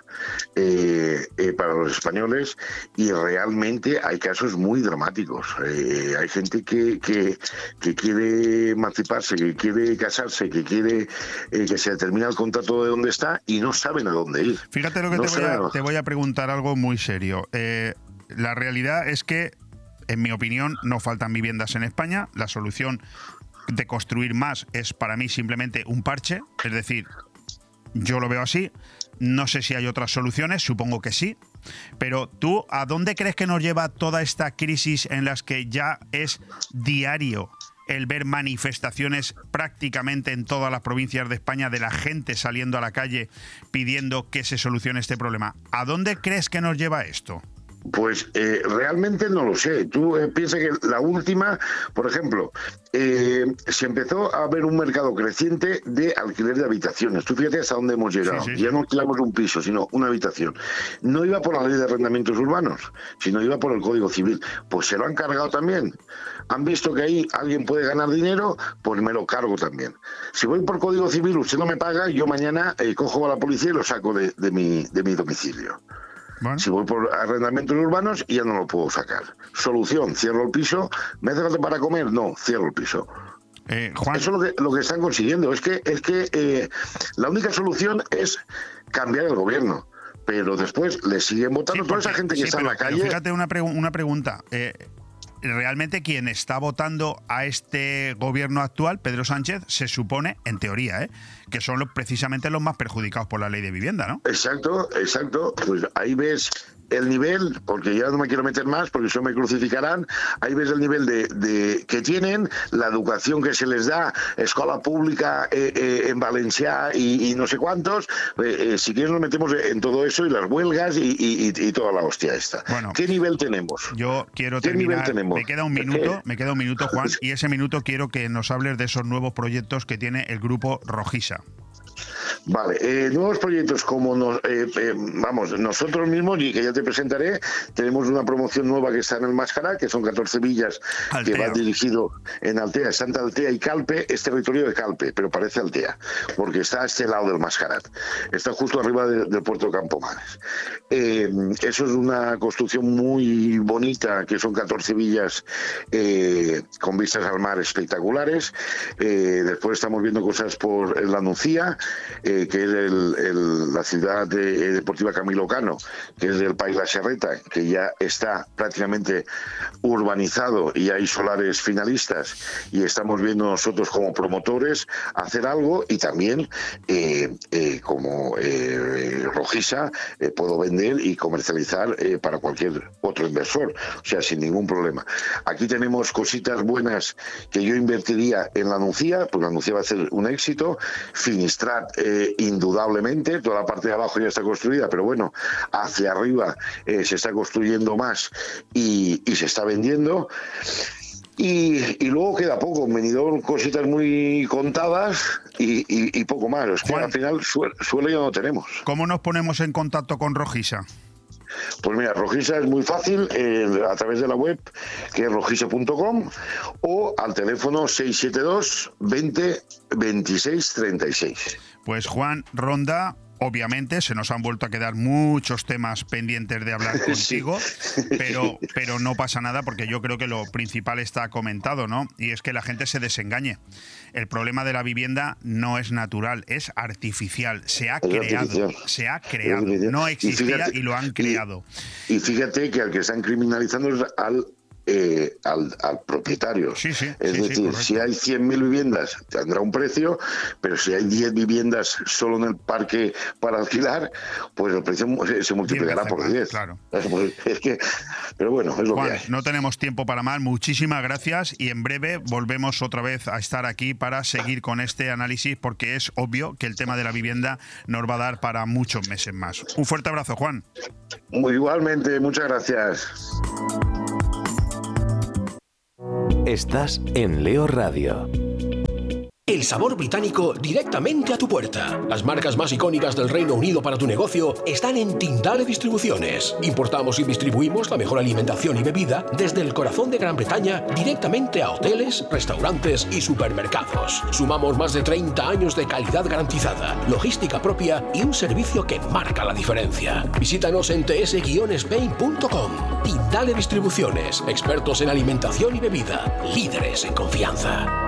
K: para los españoles y realmente hay casos muy dramáticos. Hay gente que quiere emanciparse, que quiere casarse, que quiere que se termine el contrato de donde está y no saben a dónde ir.
B: Fíjate lo que te voy a preguntar algo muy serio. La realidad es que, en mi opinión, no faltan viviendas en España. La solución de construir más es para mí simplemente un parche, es decir, yo lo veo así. No sé si hay otras soluciones, supongo que sí. Pero tú, ¿a dónde crees que nos lleva toda esta crisis en las que ya es diario el ver manifestaciones prácticamente en todas las provincias de España de la gente saliendo a la calle pidiendo que se solucione este problema? ¿A dónde crees que nos lleva esto?
K: Pues realmente no lo sé. Tú piensas que la última, por ejemplo, se empezó a ver un mercado creciente de alquiler de habitaciones. Tú fíjate hasta dónde hemos llegado. Sí. Ya no alquilamos un piso, sino una habitación. No iba por la ley de arrendamientos urbanos, sino iba por el Código Civil. Pues se lo han cargado también. Han visto que ahí alguien puede ganar dinero, pues me lo cargo también. Si voy por Código Civil, usted no me paga, yo mañana cojo a la policía y lo saco de mi domicilio. Bueno. Si voy por arrendamientos urbanos, ya no lo puedo sacar. Solución, cierro el piso. ¿Me hace falta para comer? No, cierro el piso.
B: Juan.
K: Eso es lo que están consiguiendo. Es que la única solución es cambiar el gobierno. Pero después le siguen votando toda esa gente que está en la calle.
B: Fíjate una pregunta. Realmente quien está votando a este gobierno actual, Pedro Sánchez, se supone, en teoría, que son precisamente los más perjudicados por la ley de vivienda, ¿no?
K: Exacto. Pues ahí ves el nivel, porque ya no me quiero meter más, porque eso me crucificarán. Ahí ves el nivel de que tienen, la educación que se les da, escuela pública en Valencia y no sé cuántos. Si quieres nos metemos en todo eso y las huelgas y toda la hostia esta.
B: Bueno,
K: ¿qué nivel tenemos?
B: Yo quiero terminar. Me queda un minuto, Juan, y ese minuto quiero que nos hables de esos nuevos proyectos que tiene el grupo Rojisa.
K: Vale, nuevos proyectos como nosotros mismos, y que ya te presentaré, tenemos una promoción nueva que está en el Mascará, que son 14 villas, Altea, que va dirigido en Altea, Santa Altea y Calpe, es territorio de Calpe, pero parece Altea, porque está a este lado del Mascarat, está justo arriba del puerto de Campomanes. Eso es una construcción muy bonita, que son 14 villas con vistas al mar espectaculares. Después estamos viendo cosas por la Nucía, que es la ciudad deportiva Camilo Cano, que es del País La Serreta, que ya está prácticamente urbanizado y hay solares finalistas, y estamos viendo nosotros como promotores hacer algo, y también como Rojisa puedo vender y comercializar para cualquier otro inversor, o sea, sin ningún problema. Aquí tenemos cositas buenas que yo invertiría en la Nucía, pues la Nucía va a ser un éxito. Finistrat, indudablemente, toda la parte de abajo ya está construida, pero bueno, hacia arriba se está construyendo más y se está vendiendo. Y luego queda poco, en Benidorm cositas muy contadas y poco más. Es que al final suelo ya no tenemos.
B: ¿Cómo nos ponemos en contacto con Rojisa?
K: Pues mira, Rojisa es muy fácil, a través de la web, que es rojisa.com, o al teléfono 672 20 26 36.
B: Pues Juan Ronda, obviamente se nos han vuelto a quedar muchos temas pendientes de hablar contigo, sí. pero no pasa nada, porque yo creo que lo principal está comentado, ¿no? Y es que la gente se desengañe. El problema de la vivienda no es natural, es artificial. Se ha creado, no existía y lo han creado.
K: Y fíjate que al que están criminalizando es al al propietario. Es decir, si hay 100.000 viviendas tendrá un precio, pero si hay 10 viviendas solo en el parque para alquilar, pues el precio se multiplicará por 10.
B: Claro.
K: Pero bueno, es lo
B: Juan,
K: que hay.
B: no tenemos tiempo para más. Muchísimas gracias y en breve volvemos otra vez a estar aquí para seguir con este análisis, porque es obvio que el tema de la vivienda nos va a dar para muchos meses más. Un fuerte abrazo, Juan.
K: Igualmente, muchas gracias.
G: Estás en Leo Radio.
C: El sabor británico directamente a tu puerta. Las marcas más icónicas del Reino Unido para tu negocio están en Tindale Distribuciones. Importamos y distribuimos la mejor alimentación y bebida desde el corazón de Gran Bretaña directamente a hoteles, restaurantes y supermercados. Sumamos más de 30 años de calidad garantizada, logística propia y un servicio que marca la diferencia. Visítanos en ts-spain.com. Tindale Distribuciones, expertos en alimentación y bebida, líderes en confianza.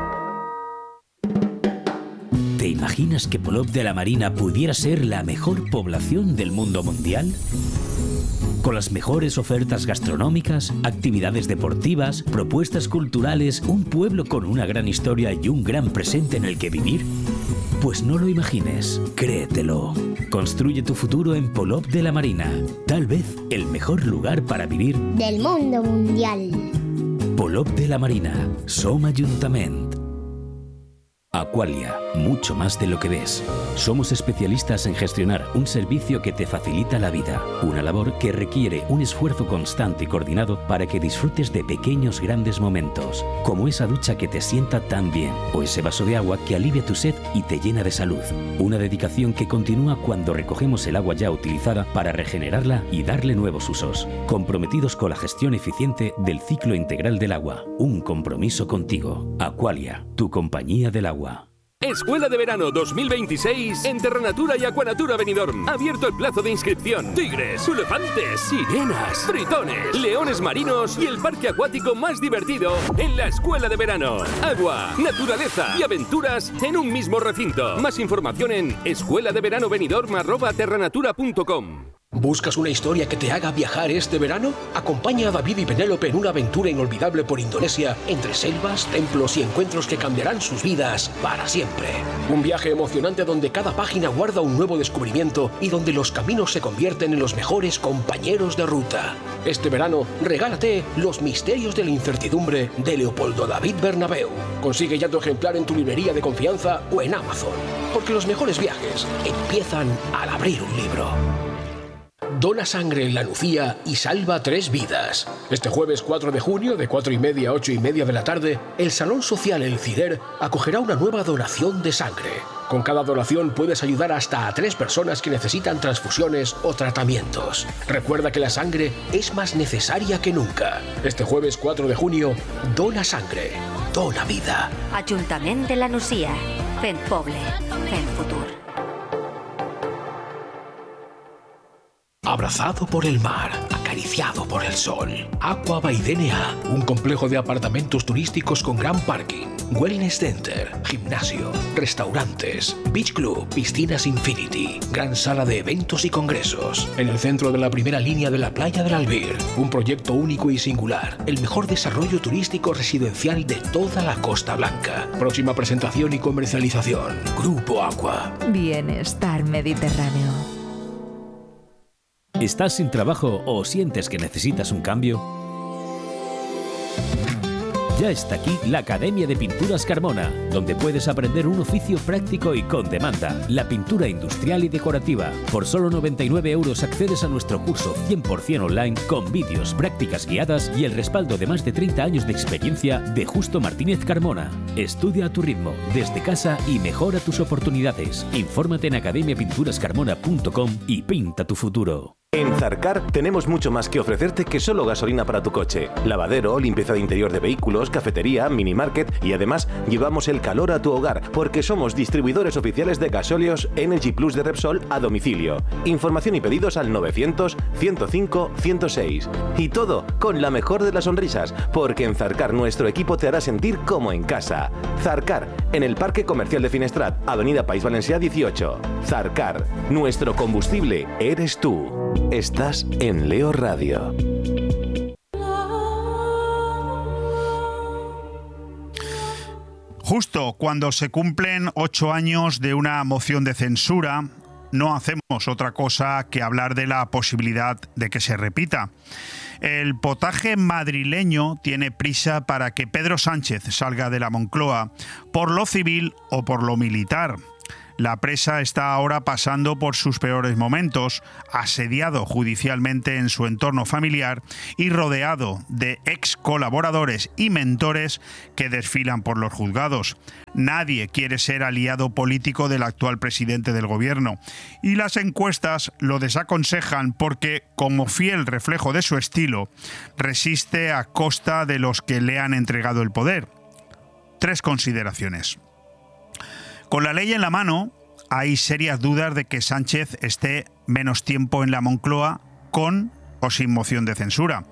J: ¿Te imaginas que Polop de la Marina pudiera ser la mejor población del mundo mundial? Con las mejores ofertas gastronómicas, actividades deportivas, propuestas culturales, un pueblo con una gran historia y un gran presente en el que vivir. Pues no lo imagines, créetelo. Construye tu futuro en Polop de la Marina. Tal vez el mejor lugar para vivir
L: del mundo mundial.
J: Polop de la Marina, Som Ayuntament. Aqualia, mucho más de lo que ves. Somos especialistas en gestionar un servicio que te facilita la vida, una labor que requiere un esfuerzo constante y coordinado para que disfrutes de pequeños grandes momentos, como esa ducha que te sienta tan bien, o ese vaso de agua que alivia tu sed y te llena de salud. Una dedicación que continúa cuando recogemos el agua ya utilizada para regenerarla y darle nuevos usos, comprometidos con la gestión eficiente del ciclo integral del agua. Un compromiso contigo. Aqualia, tu compañía del agua.
H: Escuela de Verano 2026 en Terranatura y Aquanatura Benidorm. Abierto el plazo de inscripción. Tigres, elefantes, sirenas, tritones, leones marinos y el parque acuático más divertido en la Escuela de Verano. Agua, naturaleza y aventuras en un mismo recinto. Más información en escueladeveranobenidorm@terranatura.com.
C: ¿Buscas una historia que te haga viajar este verano? Acompaña a David y Penélope en una aventura inolvidable por Indonesia, entre selvas, templos y encuentros que cambiarán sus vidas para siempre. Un viaje emocionante donde cada página guarda un nuevo descubrimiento y donde los caminos se convierten en los mejores compañeros de ruta. Este verano, regálate Los misterios de la incertidumbre de Leopoldo David Bernabeu. Consigue ya tu ejemplar en tu librería de confianza o en Amazon. Porque los mejores viajes empiezan al abrir un libro. Dona sangre en la Nucía y salva 3 vidas. Este jueves 4 de junio, de 4:30 a 8:30 de la tarde, el Salón Social El Cirer acogerá una nueva donación de sangre. Con cada donación puedes ayudar hasta a 3 personas que necesitan transfusiones o tratamientos. Recuerda que la sangre es más necesaria que nunca. Este jueves 4 de junio, dona sangre, dona vida.
D: Ayuntament de la Nucía. Fent poble, fent futur.
C: Abrazado por el mar, acariciado por el sol. Aqua by DNA, un complejo de apartamentos turísticos con gran parking, wellness center, gimnasio, restaurantes, beach club, piscinas infinity, gran sala de eventos y congresos. En el centro de la primera línea de la playa del Albir, un proyecto único y singular, el mejor desarrollo turístico residencial de toda la Costa Blanca. Próxima presentación y comercialización, Grupo Aqua.
E: Bienestar mediterráneo.
J: ¿Estás sin trabajo o sientes que necesitas un cambio? Ya está aquí la Academia de Pinturas Carmona, donde puedes aprender un oficio práctico y con demanda, la pintura industrial y decorativa. Por solo 99 € accedes a nuestro curso 100% online con vídeos, prácticas guiadas y el respaldo de más de 30 años de experiencia de Justo Martínez Carmona. Estudia a tu ritmo, desde casa y mejora tus oportunidades. Infórmate en academiapinturascarmona.com y pinta tu futuro.
G: En Zarcar tenemos mucho más que ofrecerte que solo gasolina para tu coche. Lavadero, limpieza de interior de vehículos, cafetería, minimarket y además llevamos el calor a tu hogar porque somos distribuidores oficiales de gasóleos Energy Plus de Repsol a domicilio. Información y pedidos al 900 105 106. Y todo con la mejor de las sonrisas porque en Zarcar nuestro equipo te hará sentir como en casa. Zarcar, en el Parque Comercial de Finestrat, Avenida País Valencià 18. Zarcar, nuestro combustible eres tú. Estás en Leo Radio.
B: Justo cuando se cumplen 8 años de una moción de censura, no hacemos otra cosa que hablar de la posibilidad de que se repita. El potaje madrileño tiene prisa para que Pedro Sánchez salga de la Moncloa, por lo civil o por lo militar. La presa está ahora pasando por sus peores momentos, asediado judicialmente en su entorno familiar y rodeado de ex colaboradores y mentores que desfilan por los juzgados. Nadie quiere ser aliado político del actual presidente del gobierno y las encuestas lo desaconsejan porque, como fiel reflejo de su estilo, resiste a costa de los que le han entregado el poder. 3 consideraciones. Con la ley en la mano, hay serias dudas de que Sánchez esté menos tiempo en la Moncloa con o sin moción de censura.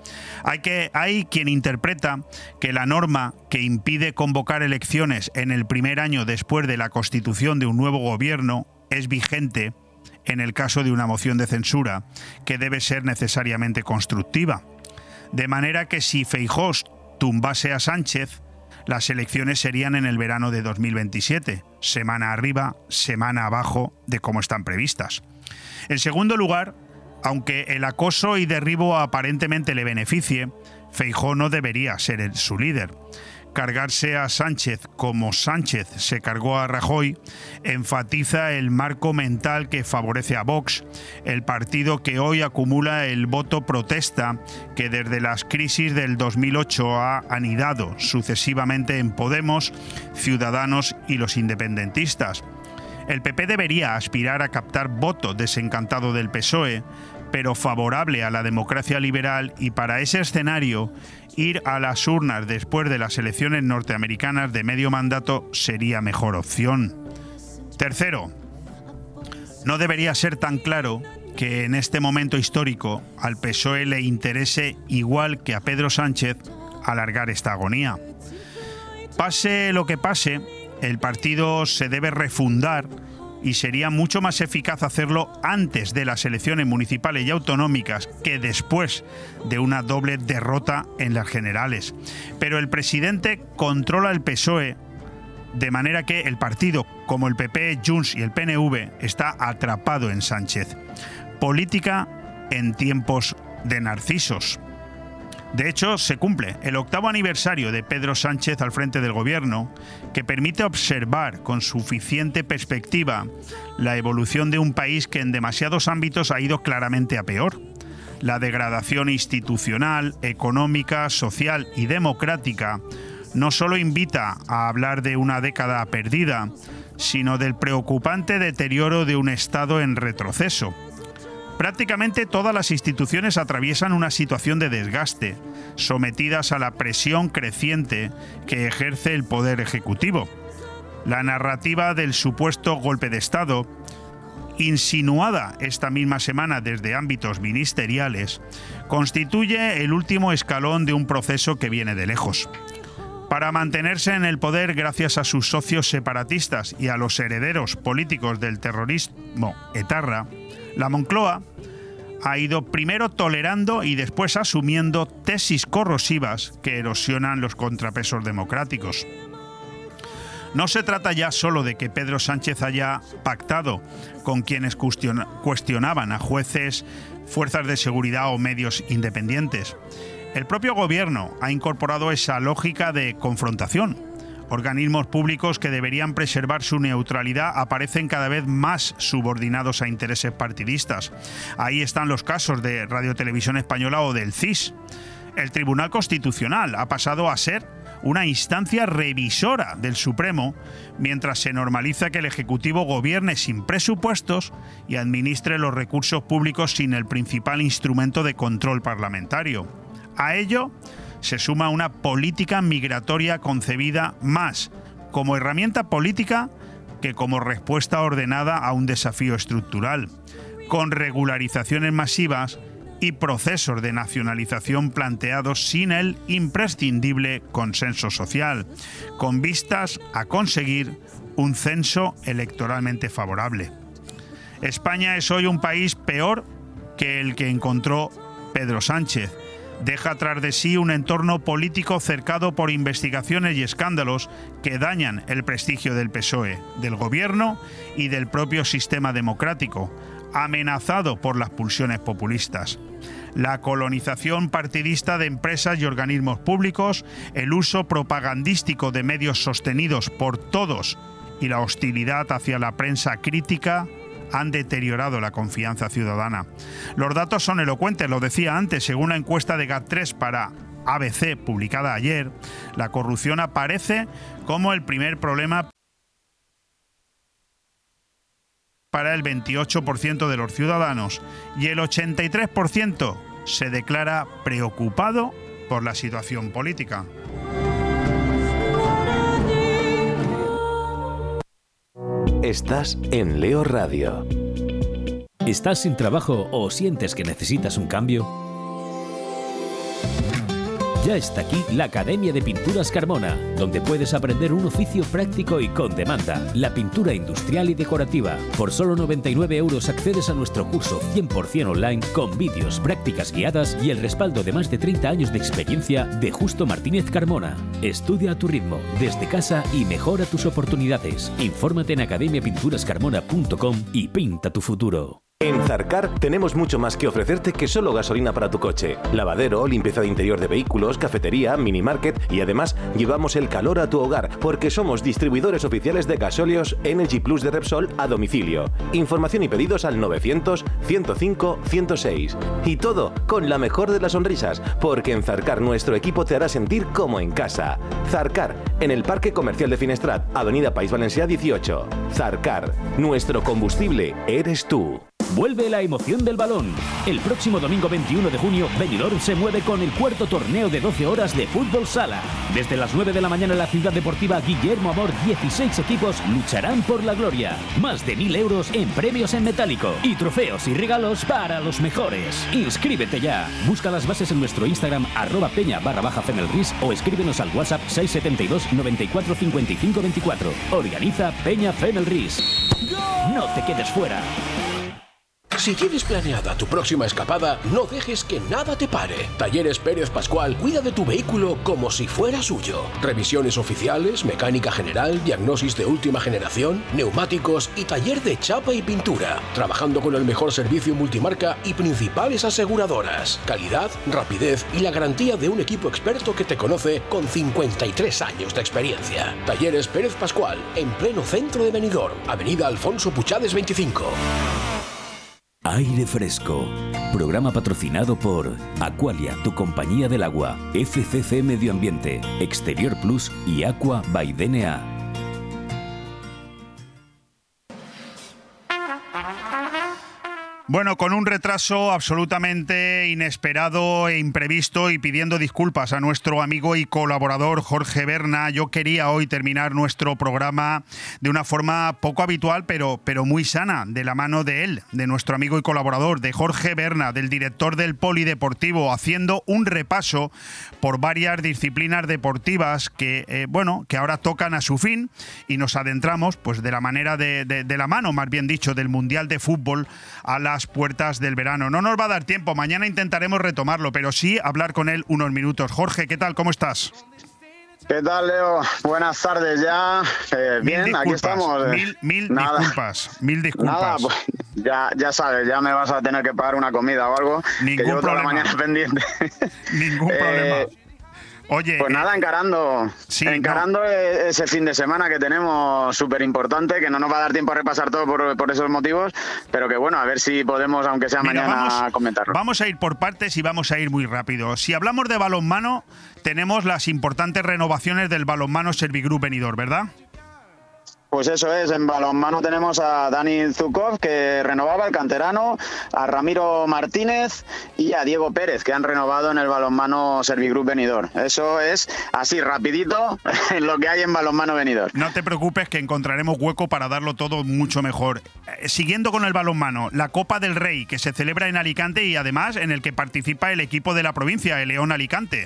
B: Hay quien interpreta que la norma que impide convocar elecciones en el primer año después de la constitución de un nuevo gobierno es vigente en el caso de una moción de censura, que debe ser necesariamente constructiva. De manera que si Feijóo tumbase a Sánchez, las elecciones serían en el verano de 2027, semana arriba, semana abajo de cómo están previstas. En segundo lugar, aunque el acoso y derribo aparentemente le beneficie, Feijóo no debería ser su líder. Cargarse a Sánchez como Sánchez se cargó a Rajoy enfatiza el marco mental que favorece a Vox, el partido que hoy acumula el voto protesta que desde las crisis del 2008 ha anidado sucesivamente en Podemos, Ciudadanos y los independentistas. El PP debería aspirar a captar voto desencantado del PSOE, pero favorable a la democracia liberal, y para ese escenario ir a las urnas después de las elecciones norteamericanas de medio mandato sería mejor opción. Tercero, no debería ser tan claro que en este momento histórico al PSOE le interese, igual que a Pedro Sánchez, alargar esta agonía. Pase lo que pase, el partido se debe refundar y sería mucho más eficaz hacerlo antes de las elecciones municipales y autonómicas que después de una doble derrota en las generales. Pero el presidente controla el PSOE, de manera que el partido, como el PP, Junts y el PNV, está atrapado en Sánchez. Política en tiempos de narcisos. De hecho, se cumple el 8º aniversario de Pedro Sánchez al frente del gobierno, que permite observar con suficiente perspectiva la evolución de un país que en demasiados ámbitos ha ido claramente a peor. La degradación institucional, económica, social y democrática no solo invita a hablar de una década perdida, sino del preocupante deterioro de un Estado en retroceso. Prácticamente todas las instituciones atraviesan una situación de desgaste, sometidas a la presión creciente que ejerce el Poder Ejecutivo. La narrativa del supuesto golpe de Estado, insinuada esta misma semana desde ámbitos ministeriales, constituye el último escalón de un proceso que viene de lejos. Para mantenerse en el poder gracias a sus socios separatistas y a los herederos políticos del terrorismo etarra, la Moncloa ha ido primero tolerando y después asumiendo tesis corrosivas que erosionan los contrapesos democráticos. No se trata ya solo de que Pedro Sánchez haya pactado con quienes cuestionaban a jueces, fuerzas de seguridad o medios independientes. El propio gobierno ha incorporado esa lógica de confrontación. Organismos públicos que deberían preservar su neutralidad aparecen cada vez más subordinados a intereses partidistas. Ahí están los casos de Radio Televisión Española o del CIS. El Tribunal Constitucional ha pasado a ser una instancia revisora del Supremo, mientras se normaliza que el Ejecutivo gobierne sin presupuestos y administre los recursos públicos sin el principal instrumento de control parlamentario. A ello se suma una política migratoria concebida más como herramienta política que como respuesta ordenada a un desafío estructural, con regularizaciones masivas y procesos de nacionalización planteados sin el imprescindible consenso social, con vistas a conseguir un censo electoralmente favorable. España es hoy un país peor que el que encontró Pedro Sánchez. deja tras de sí un entorno político cercado por investigaciones y escándalos que dañan el prestigio del PSOE, del gobierno y del propio sistema democrático, amenazado por las pulsiones populistas. La colonización partidista de empresas y organismos públicos, el uso propagandístico de medios sostenidos por todos y la hostilidad hacia la prensa crítica han deteriorado la confianza ciudadana. Los datos son elocuentes, lo decía antes, según la encuesta de GAT3 para ABC publicada ayer, la corrupción aparece como el primer problema para el 28% de los ciudadanos y el 83% se declara preocupado por la situación política.
G: Estás en Leo Radio.
J: ¿Estás sin trabajo o sientes que necesitas un cambio? Ya está aquí la Academia de Pinturas Carmona, donde puedes aprender un oficio práctico y con demanda, la pintura industrial y decorativa. Por solo 99 € accedes a nuestro curso 100% online con vídeos, prácticas guiadas y el respaldo de más de 30 años de experiencia de Justo Martínez Carmona. Estudia a tu ritmo, desde casa y mejora tus oportunidades. Infórmate en academiapinturascarmona.com y pinta tu futuro.
G: En Zarcar tenemos mucho más que ofrecerte que solo gasolina para tu coche. Lavadero, limpieza de interior de vehículos, cafetería, minimarket y además llevamos el calor a tu hogar porque somos distribuidores oficiales de gasóleos Energy Plus de Repsol a domicilio. Información y pedidos al 900 105 106. Y todo con la mejor de las sonrisas, porque en Zarcar nuestro equipo te hará sentir como en casa. Zarcar, en el Parque Comercial de Finestrat, Avenida País Valencià 18. Zarcar, nuestro combustible eres tú.
J: Vuelve la emoción del balón. El próximo domingo 21 de junio, Benidorm se mueve con el cuarto torneo de 12 horas de fútbol sala. Desde las 9 de la mañana en la ciudad deportiva Guillermo Amor, 16 equipos lucharán por la gloria. Más de 1.000 € en premios en metálico y trofeos y regalos para los mejores. Inscríbete ya. Busca las bases en nuestro Instagram @peña_femelris o escríbenos al WhatsApp 672 94 55 24. Organiza Peña Femelris. No te quedes fuera.
C: Si tienes planeada tu próxima escapada, no dejes que nada te pare. Talleres Pérez Pascual cuida de tu vehículo como si fuera suyo. Revisiones oficiales, mecánica general, diagnosis de última generación, neumáticos y taller de chapa y pintura. Trabajando con el mejor servicio multimarca y principales aseguradoras. Calidad, rapidez y la garantía de un equipo experto que te conoce con 53 años de experiencia. Talleres Pérez Pascual, en pleno centro de Benidorm, Avenida Alfonso Puchades 25.
J: Aire Fresco. Programa patrocinado por Aqualia, tu compañía del agua, FCC Medio Ambiente, Exterior Plus y Aqua by DNA.
B: Bueno, con un retraso absolutamente inesperado e imprevisto y pidiendo disculpas a nuestro amigo y colaborador Jorge Berna, yo quería hoy terminar nuestro programa de una forma poco habitual, pero muy sana, de la mano de él, de nuestro amigo y colaborador, de Jorge Berna, del director del Polideportivo, haciendo un repaso por varias disciplinas deportivas que ahora tocan a su fin y nos adentramos, pues de la manera de la mano, más bien dicho, del Mundial de Fútbol a las puertas del verano. No nos va a dar tiempo, mañana intentaremos retomarlo, pero sí hablar con él unos minutos. Jorge, ¿qué tal? ¿Cómo estás?
M: ¿Qué tal, Leo? Buenas tardes ya. Bien, aquí estamos.
B: Mil disculpas.
M: Nada, pues ya sabes, ya me vas a tener que pagar una comida o algo.
B: Ningún problema.
M: Toda la mañana pendiente.
B: Ningún problema. Oye,
M: pues nada, encarando ese fin de semana que tenemos súper importante, que no nos va a dar tiempo a repasar todo por esos motivos, pero que bueno, a ver si podemos, aunque sea mañana, comentarlo.
B: Vamos a ir por partes y vamos a ir muy rápido. Si hablamos de balonmano, tenemos las importantes renovaciones del balonmano Servigroup Benidorm, ¿verdad?
M: Pues eso es, en balonmano tenemos a Dani Zukov, que renovaba, el canterano, a Ramiro Martínez y a Diego Pérez, que han renovado en el balonmano Servigroup Benidorm. Eso es así, rapidito, lo que hay en balonmano Benidorm.
B: No te preocupes, que encontraremos hueco para darlo todo mucho mejor. Siguiendo con el balonmano, la Copa del Rey, que se celebra en Alicante y además en el que participa el equipo de la provincia, el León Alicante.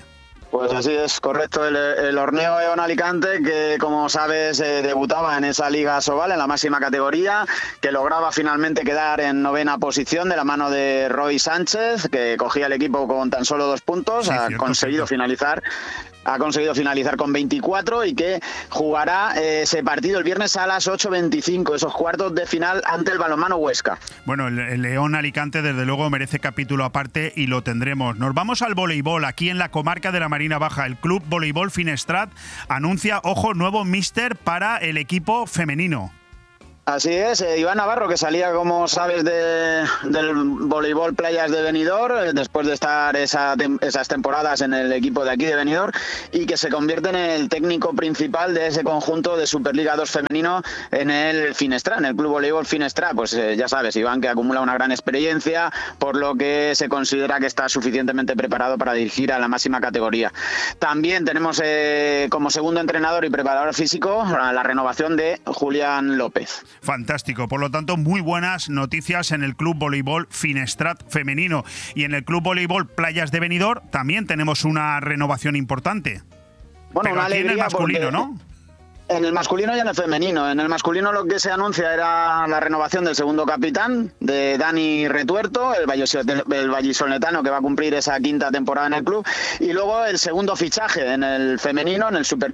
M: Pues así es, correcto. El Horneo Eón Alicante, que como sabes debutaba en esa Liga Sobal, en la máxima categoría, que lograba finalmente quedar en 9ª posición de la mano de Roy Sánchez, que cogía el equipo con tan solo 2 puntos, sí, ha conseguido finalizar con 24 y que jugará ese partido el viernes a las 8:25, esos cuartos de final ante el Balonmano Huesca.
B: Bueno, el León Alicante desde luego merece capítulo aparte y lo tendremos. Nos vamos al voleibol, aquí en la comarca de la Marina Baja. El Club Voleibol Finestrat anuncia, ojo, nuevo míster para el equipo femenino.
M: Así es, Iván Navarro, que salía, como sabes, del voleibol Playas de Benidorm, después de estar esas temporadas en el equipo de aquí de Benidorm, y que se convierte en el técnico principal de ese conjunto de Superliga 2 femenino en el Finestrat, en el Club Voleibol Finestrat. Pues ya sabes, Iván, que acumula una gran experiencia, por lo que se considera que está suficientemente preparado para dirigir a la máxima categoría. También tenemos como segundo entrenador y preparador físico la renovación de Julián López.
B: Fantástico, por lo tanto, muy buenas noticias en el Club Voleibol Finestrat femenino. Y en el Club Voleibol Playas de Benidorm también tenemos una renovación importante.
M: Bueno, una alegría,
B: en el masculino, ¿no?
M: En el masculino y en el femenino. En el masculino lo que se anuncia era la renovación del segundo capitán, de Dani Retuerto, el vallisoletano, que va a cumplir esa 5ª temporada en el club. Y luego el segundo fichaje en el femenino, en el Super...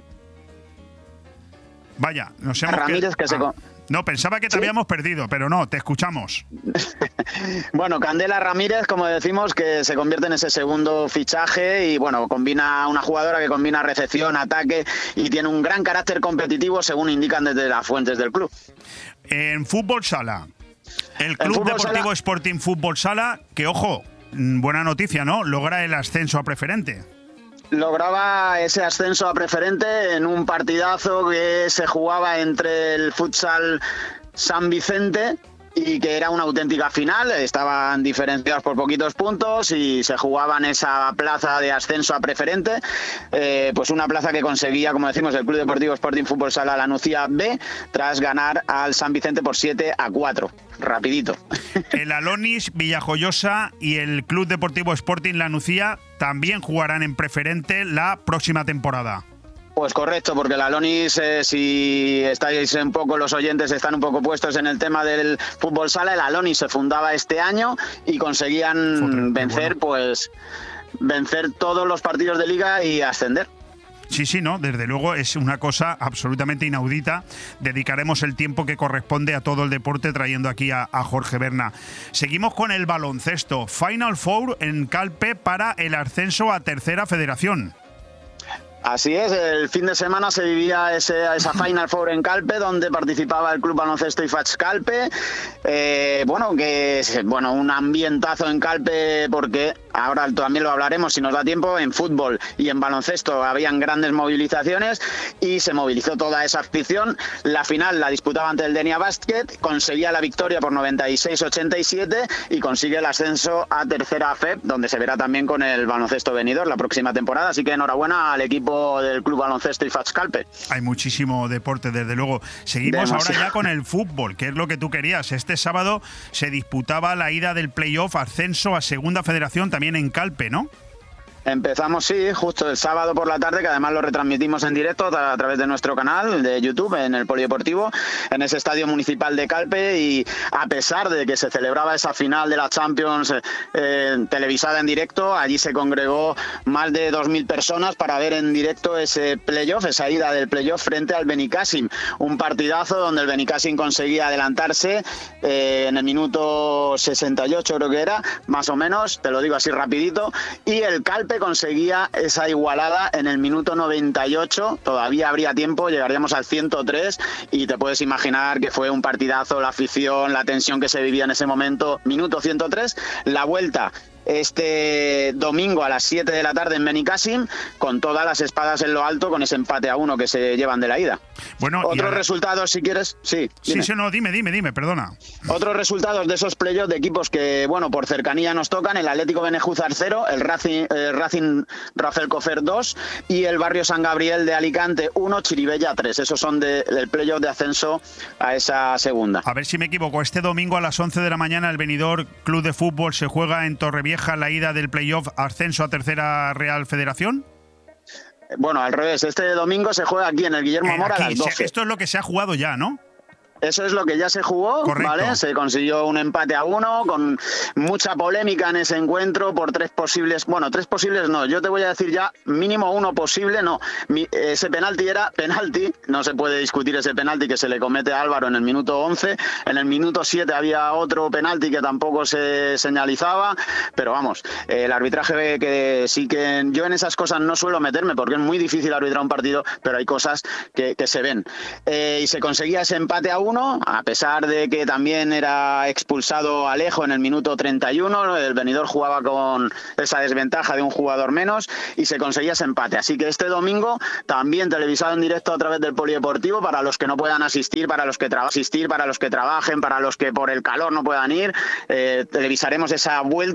B: Vaya, nos hemos...
M: Ramírez, que se...
B: No, pensaba que te habíamos perdido, pero no, te escuchamos.
M: Bueno, Candela Ramírez, como decimos, que se convierte en ese segundo fichaje y, bueno, combina una jugadora que combina recepción, ataque y tiene un gran carácter competitivo, según indican desde las fuentes del club.
B: En fútbol sala, el Club Deportivo Sporting Fútbol Sala, que, ojo, buena noticia, ¿no? Logra el ascenso a preferente.
M: Lograba ese ascenso a preferente en un partidazo que se jugaba entre el Futsal San Vicente y que era una auténtica final. Estaban diferenciados por poquitos puntos y se jugaban esa plaza de ascenso a preferente, pues una plaza que conseguía, como decimos, el Club Deportivo Sporting Fútbol Sala La Nucía B, tras ganar al San Vicente por 7-4. Rapidito.
B: El Alonis Villajoyosa y el Club Deportivo Sporting La Nucía también jugarán en preferente la próxima temporada.
M: Pues correcto, porque el Alonis, si estáis un poco, los oyentes están un poco puestos en el tema del fútbol sala, el Alonis se fundaba este año y conseguían vencer todos los partidos de liga y ascender.
B: Sí, no, desde luego es una cosa absolutamente inaudita. Dedicaremos el tiempo que corresponde a todo el deporte trayendo aquí a Jorge Berna. Seguimos con el baloncesto. Final Four en Calpe para el ascenso a Tercera Federación.
M: Así es, el fin de semana se vivía esa Final Four en Calpe, donde participaba el Club Baloncesto IFACH Calpe. Un ambientazo en Calpe, porque ahora también lo hablaremos si nos da tiempo. En fútbol y en baloncesto habían grandes movilizaciones y se movilizó toda esa afición. La final la disputaba ante el Denia Basket, conseguía la victoria por 96-87 y consigue el ascenso a Tercera FEB, donde se verá también con el Baloncesto Benidorm la próxima temporada. Así que enhorabuena al equipo del Club Baloncesto IFACH Calpe.
B: Hay muchísimo deporte, desde luego. Seguimos ahora ya con el fútbol, que es lo que tú querías. Este sábado se disputaba la ida del playoff ascenso a Segunda Federación también en Calpe, ¿no?
M: Empezamos, sí, justo el sábado por la tarde, que además lo retransmitimos en directo a través de nuestro canal de YouTube, en el Polideportivo, en ese estadio municipal de Calpe, y a pesar de que se celebraba esa final de la Champions televisada en directo, allí se congregó más de 2.000 personas para ver en directo ese playoff, esa ida del playoff frente al Benicàssim. Un partidazo donde el Benicàssim conseguía adelantarse en el minuto 68, creo que era, más o menos, te lo digo así rapidito, y el Calpe conseguía esa igualada en el minuto 98, todavía habría tiempo, llegaríamos al 103 y te puedes imaginar que fue un partidazo, la afición, la tensión que se vivía en ese momento. Minuto 103, la vuelta este domingo a las 7 de la tarde en Benicàssim, con todas las espadas en lo alto, con ese empate a 1 que se llevan de la ida.
B: Bueno,
M: otros resultados, si quieres. Sí,
B: dime, perdona.
M: Otros resultados de esos playoffs de equipos que, bueno, por cercanía nos tocan: el Atlético Benejúzar 0, el Racing Rafael Cofer 2 y el Barrio San Gabriel de Alicante 1, Chirivella 3. Esos son del playoff de ascenso a esa segunda.
B: A ver si me equivoco, este domingo a las 11 de la mañana el Benidorm Club de Fútbol se juega en Torrevieja la ida del playoff ascenso a Tercera Real Federación.
M: Bueno, al revés, este domingo se juega aquí en el Guillermo Mora a las 12.
B: Esto es lo que se ha jugado ya, ¿no?
M: Eso es lo que ya se jugó,
B: correcto,
M: ¿vale? Se consiguió un empate a 1 con mucha polémica en ese encuentro por 3 posibles... Bueno, 3 posibles no, yo te voy a decir ya mínimo 1 posible, no. Ese penalti era penalti, no se puede discutir ese penalti que se le comete a Álvaro en el minuto 11. En el minuto 7 había otro penalti que tampoco se señalizaba, pero vamos, el arbitraje que sí que... Yo en esas cosas no suelo meterme porque es muy difícil arbitrar un partido, pero hay cosas que se ven. Y se conseguía ese empate a 1, a pesar de que también era expulsado Alejo en el minuto 31, el Benidorm jugaba con esa desventaja de un jugador menos y se conseguía ese empate. Así que este domingo también televisado en directo a través del Polideportivo para los que no puedan asistir, para los que trabajen, para los que por el calor no puedan ir, televisaremos esa vuelta